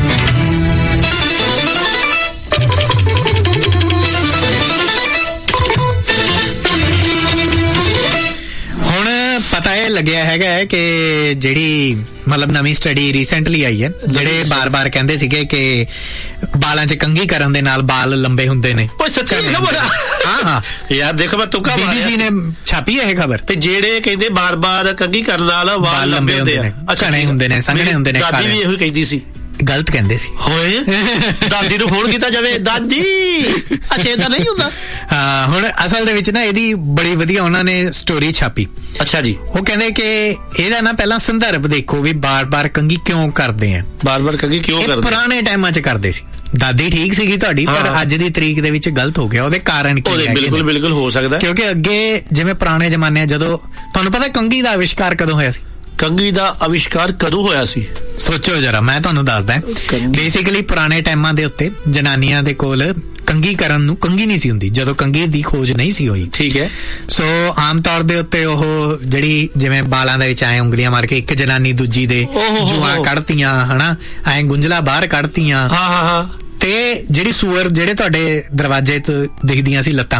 Speaker 1: ਪਤਾ ਇਹ ਲੱਗਿਆ ਹੈਗਾ ਕਿ ਜਿਹੜੀ ਮਤਲਬ ਨਵੀਂ ਸਟੱਡੀ ਰੀਸੈਂਟਲੀ ਆਈ ਹੈ, ਜਿਹੜੇ ਬਾਰ-ਬਾਰ ਕਹਿੰਦੇ ਸੀਗੇ ਕਿ ਬਾਲਾਂ 'ਚ ਕੰਘੀ ਕਰਨ ਦੇ ਨਾਲ ਬਾਲ ਲੰਬੇ ਹੁੰਦੇ ਨੇ।
Speaker 2: ਉਹ ਸੱਚੀ ਖਬਰ? ਹਾਂ ਯਾਰ ਦੇਖੋ ਮੈਂ ਤੁੱਕਾ ਮਾਰਿਆ,
Speaker 1: BBC ਨੇ ਛਾਪੀ ਹੈ ਇਹ ਖਬਰ
Speaker 2: ਤੇ ਜਿਹੜੇ ਕਹਿੰਦੇ ਬਾਰ-ਬਾਰ ਕੰਘੀ ਕਰਨ ਨਾਲ ਵਾਲ ਲੰਬੇ ਹੁੰਦੇ ਆ,
Speaker 1: ਘਣੇ ਹੁੰਦੇ ਨੇ, ਸੰਘਣੇ ਹੁੰਦੇ ਨੇ।
Speaker 2: ਦਾਦੀ ਵੀ ਇਹੋ ਕਹਿੰਦੀ ਸੀ।
Speaker 1: ਗਲਤ ਕਹਿੰਦੇ ਸੀ
Speaker 2: ਹੋਏ। ਦਾਦੀ ਨੂੰ ਫੋਨ ਕੀਤਾ ਜਾਵੇ, ਦਾਦੀ ਅੱਛਾ ਇਹਦਾ ਨਹੀਂ ਹੁੰਦਾ।
Speaker 1: ਹਾਂ, ਹੁਣ ਅਸਲ ਦੇ ਵਿੱਚ ਨਾ ਇਹਦੀ ਬੜੀ ਵਧੀਆ ਉਹਨਾਂ ਨੇ ਸਟੋਰੀ ਛਾਪੀ।
Speaker 2: ਅੱਛਾ ਜੀ।
Speaker 1: ਉਹ ਕਹਿੰਦੇ ਕਿ ਇਹਦਾ ਨਾ ਪਹਿਲਾਂ ਸੰਦਰਭ ਦੇਖੋ ਵੀ ਬਾਰ-ਬਾਰ ਕੰਘੀ ਕਿਉਂ ਕਰਦੇ ਆ,
Speaker 2: ਬਾਰ-ਬਾਰ ਕੰਘੀ ਕਿਉਂ ਕਰਦੇ।
Speaker 1: ਪੁਰਾਣੇ ਟਾਈਮਾਂ 'ਚ ਕਰਦੇ ਸੀ। ਦਾਦੀ ਠੀਕ ਸੀਗੀ ਤੁਹਾਡੀ, ਪਰ ਅੱਜ ਦੀ ਤਰੀਕ ਦੇ ਵਿੱਚ ਗਲਤ ਹੋ ਗਿਆ। ਉਹਦੇ ਕਾਰਨ ਕੀ ਹੈ?
Speaker 2: ਬਿਲਕੁਲ ਹੋ ਸਕਦਾ,
Speaker 1: ਕਿਉਂਕਿ ਅੱਗੇ ਜਿਵੇਂ ਪੁਰਾਣੇ ਜ਼ਮਾਨੇ ਜਦੋਂ ਤੁਹਾਨੂੰ ਪਤਾ ਕੰਘੀ ਦਾ ਆਵਿਸ਼ਕਾਰ ਕਦੋਂ ਹੋਇਆ ਸੀ?
Speaker 2: ਕੰਘੀ ਦਾ ਆਵਿਸ਼ਕਾਰ ਕਦੋਂ ਹੋਇਆ ਸੀ?
Speaker 1: ਸੋਚੋ ਜਰਾ, ਮੈਂ ਤੁਹਾਨੂੰ ਦੱਸਦਾ। ਬੇਸਿਕਲੀ ਪੁਰਾਣੇ ਟਾਈਮਾਂ ਦੇ ਉੱਤੇ ਜਨਾਨੀਆਂ ਦੇ ਕੋਲ ਕੰਘੀ ਕਰਨ ਨੂੰ ਕੰਘੀ ਨਹੀਂ ਸੀ ਹੁੰਦੀ, ਜਦੋਂ ਕੰਘੀ ਦੀ ਖੋਜ ਨਹੀਂ ਸੀ ਹੋਈ।
Speaker 2: ਠੀਕ ਹੈ।
Speaker 1: ਸੋ ਆਮ ਤੌਰ ਦੇ ਉੱਤੇ ਉਹ ਜਿਹੜੀ ਜਿਵੇਂ ਬਾਲਾਂ ਦੇ ਵਿੱਚ ਐ ਉਂਗਲੀਆਂ ਮਾਰ ਕੇ ਇੱਕ ਜਨਾਨੀ ਦੂਜੀ ਦੇ ਜੂਆਂ ਕੱਢਤੀਆਂ, ਹਨਾ, ਐ ਗੁੰਝਲਾ ਬਾਹਰ ਕੱਢਤੀਆਂ।
Speaker 2: ਹਾਂ।
Speaker 1: ਤੇ ਜਿਹੜੀ ਸੂਰ ਜਿਹੜੇ ਤੁਹਾਡੇ ਦਰਵਾਜ਼ੇ ਤੋਂ ਦਿਖਦੀਆਂ ਸੀ ਲੱਤਾਂ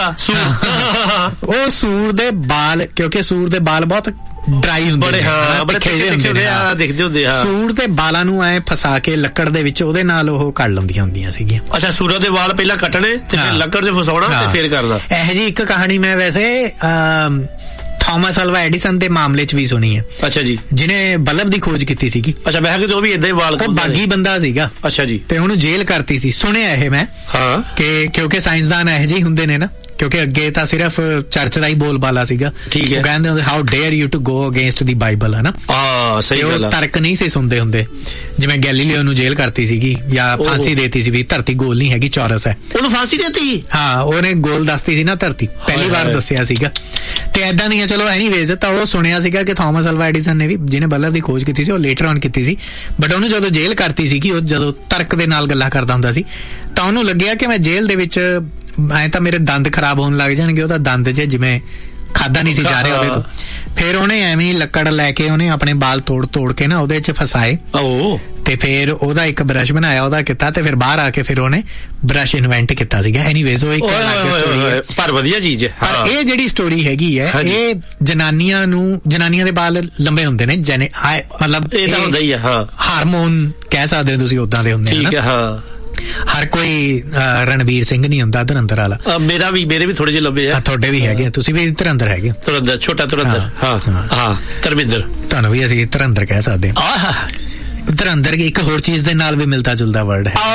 Speaker 1: ਉਹ ਸੂਰ ਦੇ ਬਾਲ, ਕਿਉਂਕਿ ਸੂਰ ਦੇ ਬਾਲ ਬਹੁਤ ਡਰਾਈ ਹੁੰਦੇ
Speaker 2: ਬੜੇ ਦਿਖਦੇ ਹੁੰਦੇ ਆ।
Speaker 1: ਸੂਰ ਦੇ ਬਾਲਾਂ ਨੂੰ ਐ ਫਸਾ ਕੇ ਲੱਕੜ ਦੇ ਵਿੱਚ ਉਹਦੇ ਨਾਲ ਉਹ ਕੱਢ ਲੈਂਦੀਆਂ ਹੁੰਦੀਆਂ ਸੀਗੀਆਂ।
Speaker 2: ਅੱਛਾ, ਸੂਰਾਂ ਦੇ ਵਾਲ ਪਹਿਲਾਂ ਕੱਟਣੇ ਤੇ ਫਿਰ ਲੱਕੜ 'ਚ ਫਸਾਉਣਾ ਤੇ ਫਿਰ ਕਰਨਾ।
Speaker 1: ਇਹੋ ਜਿਹੀ ਇੱਕ ਕਹਾਣੀ ਮੈਂ ਵੈਸੇ ਥਾਮਸ ਅਲਵਾ ਐਡੀਸਨ ਦੇ ਮਾਮਲੇ 'ਚ ਵੀ ਸੁਣੀ ਹੈ।
Speaker 2: ਅੱਛਾ ਜੀ। ਜਿਹਨੇ
Speaker 1: ਬਲਬ ਦੀ ਖੋਜ ਕੀਤੀ ਸੀਗੀ।
Speaker 2: ਅੱਛਾ, ਮੈਂ ਕਿਹਾ ਉਹ ਵੀ ਏਦਾਂ ਹੀ ਵਾਲ,
Speaker 1: ਉਹ ਬਾਗੀ ਬੰਦਾ ਸੀਗਾ।
Speaker 2: ਅੱਛਾ ਜੀ।
Speaker 1: ਤੇ ਉਹਨੂੰ ਜੇਲ੍ਹ ਕਰਤੀ ਸੀ, ਸੁਣਿਆ ਇਹ ਮੈਂ। ਹਾਂ, ਕਿ ਕਿਉਂਕਿ ਸਾਇੰਸਦਾਨ ਇਹੋ ਜਿਹੇ ਹੁੰਦੇ ਨੇ ਨਾ, ਕਿਉਂਕਿ ਅੱਗੇ ਤਾਂ ਸਿਰਫ ਚਰਚ ਦਾ ਹੀ ਬੋਲਬਾਲਾ ਸੀਗਾ।
Speaker 2: ਠੀਕ ਹੈ।
Speaker 1: ਉਹ ਕਹਿੰਦੇ ਹੁੰਦੇ how dare you to go against the Bible, ਹਨਾ।
Speaker 2: ਸਹੀ ਗੱਲ ਆ।
Speaker 1: ਤਰਕ ਨਹੀਂ ਸੀ ਸੁਣਦੇ ਹੁੰਦੇ। ਜਿਵੇਂ ਗੈਲੀਲੀਓ ਨੂੰ ਜੇਲ੍ਹ ਕਰਤੀ ਸੀਗੀ ਜਾਂ ਫਾਂਸੀ ਦੇਤੀ ਸੀ ਵੀ ਧਰਤੀ ਗੋਲ ਨਹੀਂ ਹੈਗੀ, ਚੌਰਸ ਹੈ।
Speaker 2: ਉਹਨੂੰ ਫਾਂਸੀ ਦੇਤੀ? ਹਾਂ,
Speaker 1: ਉਹਨੇ ਗੋਲ ਦੱਸਤੀ ਸੀ ਨਾ ਧਰਤੀ, ਪਹਿਲੀ ਵਾਰ ਦੱਸਿਆ ਸੀਗਾ। ਤੇ ਏਦਾਂ ਦੀਆਂ, ਚਲੋ ਐਨੀਵੇਜ਼, ਤਾਂ ਉਹ ਸੁਣਿਆ ਸੀਗਾ ਕਿ ਥਾਮਸ ਅਲਵਾ ਐਡੀਸਨ ਨੇ ਵੀ, ਜਿਹਨੇ ਬਲਬ ਦੀ ਖੋਜ ਕੀਤੀ ਸੀ, ਉਹ ਲੇਟਰ ਔਨ ਕੀਤੀ ਸੀ। ਬਟ ਉਹਨੂੰ ਜਦੋਂ ਜੇਲ੍ਹ ਕਰਤੀ ਸੀਗੀ, ਉਹ ਜਦੋਂ ਤਰਕ ਦੇ ਨਾਲ ਗੱਲਾਂ ਕਰਦਾ ਹੁੰਦਾ ਸੀ, ਤਾਂ ਉਹਨੂੰ ਲੱਗਿਆ ਕਿ ਮੈਂ ਜੇਲ੍ਹ ਦੇ ਵਿੱਚ ਐ ਤਾਂ ਮੇਰੇ ਦੰਦ ਖਰਾਬ ਹੋਣ ਲੱਗ ਜਾਣਗੇ। ਉਹਦਾ ਦੰਦ ਜਿਵੇਂ ਖਾਦਾ ਨਹੀਂ ਸੀ ਜਾ ਰਿਹਾ ਉਹਦੇ ਤੋਂ। ਫਿਰ ਉਹਨੇ ਐਵੇਂ ਹੀ ਲੱਕੜ ਲੈ ਕੇ ਉਹਨੇ ਆਪਣੇ ਬਾਲ ਤੋੜ ਕੇ ਨਾ ਉਹਦੇ 'ਚ ਫਸਾਏ। ਤੇ ਫਿਰ ਉਹਦਾ ਇੱਕ ਬ੍ਰਸ਼ ਬਣਾਇਆ, ਉਹਦਾ ਕੀਤਾ, ਤੇ ਫਿਰ ਬਾਹਰ ਆ ਕੇ ਫਿਰ ਉਹਨੇ ਬ੍ਰਸ਼ ਇਨਵੈਂਟ ਕੀਤਾ ਸੀਗਾ। ਐਨੀਵੇਜ਼, ਉਹ ਇੱਕ ਸਟੋਰੀ ਹੈ, ਪਰ ਵਧੀਆ ਚੀਜ਼ ਹੈ। ਪਰ ਇਹ ਜਿਹੜੀ ਸਟੋਰੀ ਹੈਗੀ ਹੈ, ਇਹ ਜਨਾਨੀਆਂ ਦੇ ਬਾਲ ਲੰਬੇ ਹੁੰਦੇ ਨੇ, ਮਤਲਬ ਇਹ ਹੁੰਦਾ ਹੀ ਹੈ। ਹਾਰਮੋਨ ਕਹਿ ਸਕਦੇ ਹੋ ਤੁਸੀਂ, ਉਦਾਂ ਦੇ ਹੁੰਦੇ ਨੇ। ਹਰ ਕੋਈ ਰਣਵੀਰ ਸਿੰਘ ਨਹੀਂ ਹੁੰਦਾ ਧੁਰੰਦਰ ਵਾਲਾ। ਮੇਰੇ ਵੀ ਥੋੜੇ ਜਿਹੇ ਲੰਬੇ ਆ। ਤੁਹਾਡੇ ਵੀ ਹੈਗੇ, ਤੁਸੀਂ ਵੀ ਧੁਰੰਦਰ ਹੈਗੇ। ਧੁਰੰਦਰ, ਛੋਟਾ ਧੁਰੰਦਰ। ਹਾਂ, ਧਰਮਿੰਦਰ। ਤੁਹਾਨੂੰ ਵੀ ਅਸੀਂ ਧੁਰੰਦਰ ਕਹਿ ਸਕਦੇ ਹਾਂ। ਧੁਰੰਦਰ ਇੱਕ ਹੋਰ ਚੀਜ਼ ਦੇ ਨਾਲ ਵੀ ਮਿਲਦਾ ਜੁਲਦਾ ਵਰਡ ਹੈ,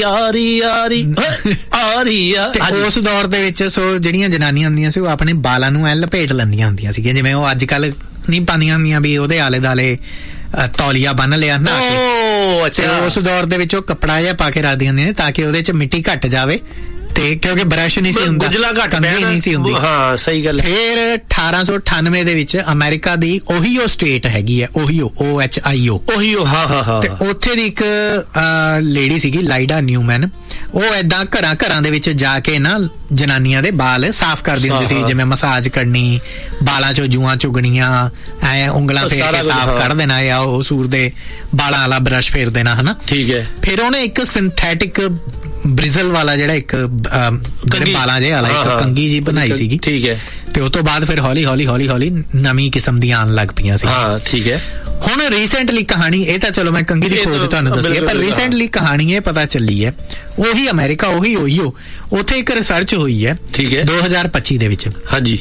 Speaker 1: ਉਸ ਦੌਰ ਦੇ ਵਿੱਚ। ਸੋ ਜਿਹੜੀਆਂ ਜਨਾਨੀਆਂ ਹੁੰਦੀਆਂ ਸੀ, ਉਹ ਆਪਣੇ ਬਾਲਾਂ ਨੂੰ ਐ ਲਪੇਟ ਲੈਂਦੀਆਂ ਹੁੰਦੀਆਂ ਸੀਗੀਆਂ, ਜਿਵੇਂ ਉਹ ਅੱਜ ਕੱਲ ਨਹੀਂ ਪਾਉਂਦੀਆਂ ਹੁੰਦੀਆਂ ਵੀ ਉਹਦੇ ਆਲੇ ਦੁਆਲੇ ਤੌਲੀਆ ਬੰਨ ਲਿਆ ਨਾ। ਉਸ ਦੌਰ ਦੇ ਵਿੱਚ ਉਹ ਕੱਪੜਾ ਜਿਹਾ ਪਾ ਕੇ ਰੱਖਦੀਆਂ ਹੁੰਦੀਆਂ ਨੇ ਤਾਂ ਕਿ ਉਹਦੇ 'ਚ ਮਿੱਟੀ ਘੱਟ ਜਾਵੇ, ਤੇ ਕਿਉਂਕਿ ਬ੍ਰਸ਼ ਨਹੀਂ ਸੀ ਹੁੰਦਾ, ਕੰਘੀ ਨਹੀਂ ਸੀ ਹੁੰਦੀ। ਹਾਂ, ਸਹੀ ਗੱਲ। ਫਿਰ 1898 ਦੇ ਵਿੱਚ ਅਮਰੀਕਾ ਦੀ ਓਹੀਓ ਸਟੇਟ ਹੈਗੀ ਹੈ, ਓਹੀਓ, OHIO। ਹਾਂ। ਤੇ ਉੱਥੇ ਦੀ ਇੱਕ ਲੇਡੀ ਸੀਗੀ, ਲਾਈਡਾ ਨਿਊਮੈਨ। ਉਹ ਏਦਾਂ ਘਰਾਂ ਦੇ ਵਿੱਚ ਜਾ ਕੇ ਨਾ ਜਨਾਨੀਆਂ ਦੇ ਬਾਲ ਸਾਫ਼ ਕਰਦੀ ਹੁੰਦੀ ਸੀ, ਜਿਵੇਂ ਮਸਾਜ ਕਰਨੀ, ਬਾਲਾਂ 'ਚੋਂ ਜੂਆਂ ਚੁਗਣੀਆਂ, ਐ ਉਂਗਲਾਂ ਫੇਰ ਕੇ ਸਾਫ਼ ਕਰ ਦੇਣਾ, ਜਾਂ ਉਹ ਸੂਰ ਦੇ ਬਾਲਾਂ ਵਾਲਾ ਬ੍ਰਸ਼ ਫੇਰ ਦੇਣਾ, ਹਨਾ। ਠੀਕ ਹੈ। ਫਿਰ ਉਹਨੇ ਇੱਕ ਸਿੰਥੈਟਿਕ ਬ੍ਰਿਜ਼ਲ ਵਾਲਾ ਜਿਹੜਾ ਇੱਕ ਬਾਲਾਂ ਜੇ ਵਾਲਾ ਇੱਕ ਕੰਘੀ ਜੀ ਬਣਾਈ ਸੀਗੀ। ਠੀਕ ਹੈ। ਤੇ ਉਸ ਤੋਂ ਬਾਅਦ ਫਿਰ ਹੌਲੀ ਨਵੀਂ ਕਿਸਮ ਦੀਆਂ ਆਉਣ ਲੱਗ ਪਈਆਂ ਸੀ। ਹਾਂ, ਠੀਕ ਹੈ। ਹੁਣ ਰੀਸੈਂਟਲੀ ਕਹਾਣੀ, ਇਹ ਤਾਂ ਚਲੋ ਮੈਂ ਕੰਘੀ ਦੀ ਖੋਜ ਤੁਹਾਨੂੰ ਦੱਸੀ ਹੈ, ਪਰ ਰੀਸੈਂਟਲੀ ਕਹਾਣੀ ਇਹ ਪਤਾ ਚੱਲੀ ਹੈ, ਉਹੀ ਅਮਰੀਕਾ, ਓਹੀਓ, ਉੱਥੇ ਇੱਕ ਰਿਸਰਚ ਹੋਈ ਹੈ। ਠੀਕ ਹੈ। 2025 ਦੇ ਵਿੱਚ। ਹਾਂਜੀ।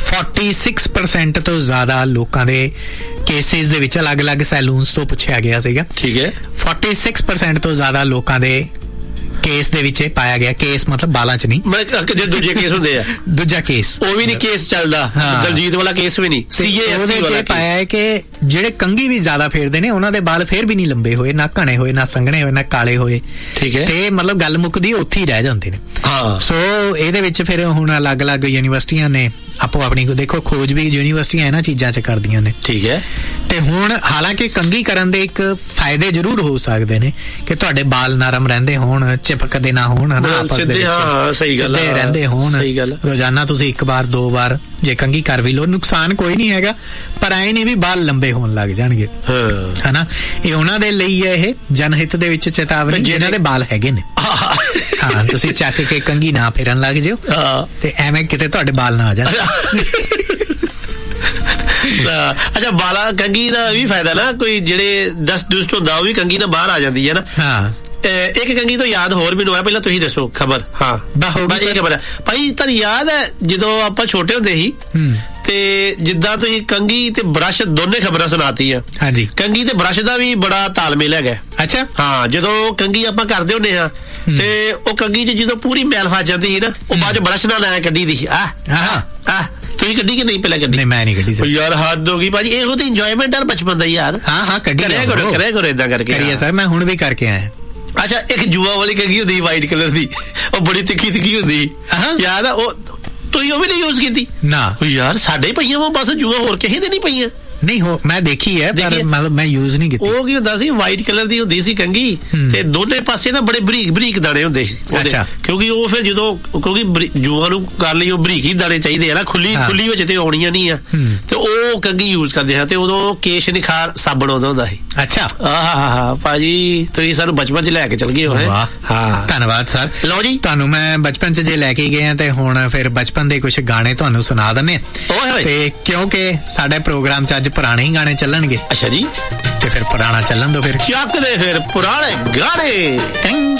Speaker 1: 46% ਤੋਂ ਜ਼ਿਆਦਾ ਲੋਕਾਂ ਦੇ ਕੇਸਿਸ ਦੇ ਵਿੱਚ ਅਲੱਗ-ਅਲੱਗ ਸੈਲੂਨਸ ਤੋਂ ਪੁੱਛਿਆ ਗਿਆ ਸੀਗਾ। ਠੀਕ ਹੈ। 46% ਤੋਂ ਜ਼ਿਆਦਾ ਲੋਕਾਂ ਦੇ ਕੇਸ ਦੇ ਵਿੱਚ ਪਾਇਆ ਗਿਆ, ਕੇਸ ਮਤਲਬ ਬਾਲਾਂ 'ਚ ਨਹੀਂ, ਜੇ ਦੂਜੇ ਕੇਸ ਹੁੰਦੇ ਆ, ਦੂਜਾ ਕੇਸ, ਉਹ ਵੀ ਨਹੀਂ ਕੇਸ ਚੱਲਦਾ, ਦਲਜੀਤ ਵਾਲਾ ਕੇਸ ਵੀ ਨਹੀਂ, CASC ਵਾਲਾ ਪਾਇਆ ਹੈ ਕਿ ਜਿਹੜੇ ਕੰਘੀ ਵੀ ਜ਼ਿਆਦਾ ਫੇਰਦੇ ਨੇ, ਉਹਨਾਂ ਦੇ ਬਾਲ ਫੇਰ ਵੀ ਨਹੀਂ ਲੰਬੇ ਹੋਏ, ਨਾ ਘਣੇ ਹੋਏ, ਨਾ ਸੰਘਣੇ ਹੋਏ, ਨਾ ਕਾਲੇ ਹੋਏ। ਠੀਕ ਹੈ। ਤੇ ਮਤਲਬ ਗੱਲ ਮੁੱਕਦੀ ਉੱਥੇ ਹੀ ਰਹਿ ਜਾਂਦੇ ਨੇ। ਹਾਂ। ਸੋ ਇਹਦੇ ਵਿੱਚ ਫਿਰ ਹੁਣ ਅਲੱਗ-ਅਲੱਗ ਯੂਨੀਵਰਸਿਟੀਆਂ ਨੇ ਆਪੋ ਆਪਣੀ, ਦੇਖੋ ਖੋਜ ਵੀ ਯੂਨੀਵਰਸਿਟੀਆਂ ਇਹਨਾਂ ਚੀਜ਼ਾਂ 'ਚ ਕਰਦੀਆਂ ਨੇ। ਠੀਕ ਹੈ। ਤੇ ਹੁਣ ਹਾਲਾਂਕਿ ਕੰਘੀ ਕਰਨ ਦੇ ਇੱਕ ਫਾਇਦੇ ਜ਼ਰੂਰ ਹੋ ਸਕਦੇ ਨੇ ਕਿ ਤੁਹਾਡੇ ਬਾਲ ਨਰਮ ਰਹਿੰਦੇ ਹੋਣ, ਚਿਪਕਦੇ ਨਾ ਹੋਣ, ਆਪਸ ਦੇ ਵਿੱਚ ਸਿੱਧੇ ਰਹਿੰਦੇ ਹੋਣ। ਰੋਜ਼ਾਨਾ ਤੁਸੀਂ 1 ਵਾਰ 2 ਵਾਰ ਜੇ ਕੰਘੀ ਕਰ ਵੀ ਲਓ, ਨੁਕਸਾਨ ਕੋਈ ਨਹੀਂ ਹੈਗਾ, ਪਰ ਐ ਨਹੀਂ ਵੀ ਬਾਲ ਲੰਬੇ ਹੋਣ ਲੱਗ ਜਾਣਗੇ, ਹਨਾ। ਇਹ ਉਹਨਾਂ ਦੇ ਲਈ ਹੈ, ਇਹ ਜਨਹਿਤ ਦੇ ਵਿੱਚ ਚੇਤਾਵਨੀ, ਜਿਹਨਾਂ ਦੇ ਬਾਲ ਹੈਗੇ ਨੇ। ਹਾਂ, ਤੁਸੀਂ ਚੱਕ ਕੇ ਕੰਘੀ ਨਾ ਫੇਰਨ ਲੱਗ ਜਿਓ, ਤੇ ਐਵੇਂ ਕਿਤੇ ਤੁਹਾਡੇ ਬਾਲ ਨਾ ਆ ਜਾਣ। ਅੱਛਾ, ਬਾਲਾ ਕੰਘੀ ਦਾ ਵੀ ਫਾਇਦਾ ਨਾ, ਕੋਈ ਜਿਹੜੇ ਡਸਟ ਹੁੰਦਾ ਉਹ ਵੀ ਕੰਘੀ ਨਾਲ ਬਾਹਰ ਆ ਜਾਂਦੀ ਹੈ ਨਾ। ਹਾਂ। ਇੱਕ ਕੰਘੀ ਤੋਂ ਯਾਦ ਹੋਰ ਮੈਨੂੰ ਆਇਆ, ਪਹਿਲਾਂ ਤੁਸੀਂ ਦੱਸੋ ਖਬਰ। ਹਾਂ, ਇਹ ਖਬਰ ਹੈ ਭਾਈ, ਤੁਹਾਨੂੰ ਯਾਦ ਹੈ ਜਦੋਂ ਆਪਾਂ ਛੋਟੇ ਹੁੰਦੇ ਸੀ, ਤੇ ਜਿੱਦਾਂ ਤੁਸੀਂ ਕੰਘੀ ਤੇ ਬ੍ਰਸ਼ ਦੋਨੇ ਖਬਰਾਂ ਸੁਣਾਤੀਆਂ। ਹਾਂਜੀ। ਕੰਘੀ ਤੇ ਬ੍ਰਸ਼ ਦਾ ਵੀ ਬੜਾ ਤਾਲਮੇਲ ਹੈਗਾ। ਅੱਛਾ
Speaker 2: ਹਾਂ, ਜਦੋਂ ਕੰਘੀ ਆਪਾਂ ਕਰਦੇ ਹੁੰਦੇ ਆ ਤੇ ਉਹ ਕੰਘੀ 'ਚ ਜਦੋਂ ਪੂਰੀ ਮੈਲ ਫਸ ਜਾਂਦੀ ਸੀ ਨਾ, ਉਹ ਬਾਅਦ 'ਚ ਬਰਸ਼ ਨਾਲ ਐ ਕੱਢੀ ਦੀ ਸੀ। ਤੁਸੀਂ ਕੱਢੀ ਕਿ ਨਹੀਂ ਪਹਿਲਾਂ ਕੱਢੀ?
Speaker 1: ਨਹੀਂ, ਮੈਂ ਨਹੀਂ ਕੱਢੀ ਸਰ।
Speaker 2: ਯਾਰ ਹੱਦ ਹੋ ਗਈ ਭਾਜੀ, ਇਹੋ ਤੇ ਇੰਜੋਇਮੈਂਟ ਹੈ ਬਚਪਨ ਦਾ ਯਾਰ।
Speaker 1: ਹਾਂ ਕੱਢੀ
Speaker 2: ਕਰਿਆ ਕਰੋ ਇਦਾਂ ਕਰਕੇ।
Speaker 1: ਕਰੀਏ ਸਰ, ਮੈਂ ਹੁਣ ਵੀ ਕਰਕੇ ਆਇਆ।
Speaker 2: ਅੱਛਾ, ਇੱਕ ਜੂਆ ਵਾਲੀ ਕੰਘੀ ਹੁੰਦੀ ਵਾਈਟ ਕਲਰ ਦੀ, ਉਹ ਬੜੀ ਤਿੱਖੀ ਹੁੰਦੀ ਯਾਦ ਆ? ਉਹ ਤੁਸੀਂ ਉਹ ਵੀ ਨਹੀਂ ਯੂਜ਼ ਕੀਤੀ?
Speaker 1: ਨਾ
Speaker 2: ਯਾਰ ਸਾਡੇ ਪਈਆਂ ਵਾ ਬਸ ਜੂਆ, ਹੋਰ ਕਿਸੇ ਦੇ ਨਹੀਂ ਪਈਆਂ।
Speaker 1: ਨਹੀਂ ਮੈਂ ਦੇਖੀ ਹੈ ਪਰ ਮਤਲਬ ਮੈਂ ਯੂਜ਼ ਨਹੀਂ ਕੀਤੀ।
Speaker 2: ਉਹ ਕੀ ਹੁੰਦਾ ਸੀ, ਵਾਈਟ ਕਲਰ ਦੀ ਹੁੰਦੀ ਸੀ ਕੰਘੀ ਤੇ ਦੋਨੇ ਪਾਸੇ ਨਾ ਬੜੇ ਬਰੀਕ ਦਾਣੇ ਹੁੰਦੇ ਸੀ ਉਹਦੇ, ਕਿਉਂਕਿ ਉਹ ਫਿਰ ਜਦੋਂ ਕਿਉਂਕਿ ਜੂਆਂ ਨੂੰ ਕਰ ਲਈ ਉਹ ਬਰੀਕ ਹੀ ਦਾਣੇ ਚਾਹੀਦੇ ਆ ਨਾ, ਖੁੱਲੀ ਵਿੱਚ ਤੇ ਆਉਣੀਆਂ ਨਹੀਂ ਆ, ਤੇ ਉਹ ਕੰਘੀ ਯੂਜ਼ ਕਰਦੇ ਆ। ਤੇ ਉਦੋਂ ਕੇਸ਼ ਨਿਖਾਰ ਸਾਬਣ ਉਦੋਂ ਹੁੰਦਾ ਸੀ।
Speaker 1: ਅੱਛਾ
Speaker 2: ਆਹ ਭਾਜੀ, ਤੁਸੀਂ ਸਾਨੂੰ ਬਚਪਨ 'ਚ ਲੈ ਕੇ ਚਲ ਗਏ ਹੋ।
Speaker 1: ਹਾਂ ਧੰਨਵਾਦ ਸਰ। ਲਓ ਜੀ, ਤੁਹਾਨੂੰ ਮੈਂ ਬਚਪਨ 'ਚ ਜੇ ਲੈ ਕੇ ਗਏ ਆ ਤੇ ਹੁਣ ਫਿਰ ਬਚਪਨ ਦੇ ਕੁਝ ਗਾਣੇ ਤੁਹਾਨੂੰ ਸੁਣਾ ਦਿੰਦੇ ਤੇ ਕਿਉਂਕਿ ਸਾਡੇ ਪ੍ਰੋਗਰਾਮ 'ਚ ਅੱਜ ਪੁਰਾਣੇ ਹੀ ਗਾਣੇ ਚੱਲਣਗੇ।
Speaker 2: ਅੱਛਾ ਜੀ,
Speaker 1: ਤੇ ਫਿਰ ਪੁਰਾਣਾ ਚੱਲਣ ਦੋ, ਫਿਰ
Speaker 2: ਚੱਕਦੇ ਫਿਰ ਪੁਰਾਣੇ ਗਾਣੇ।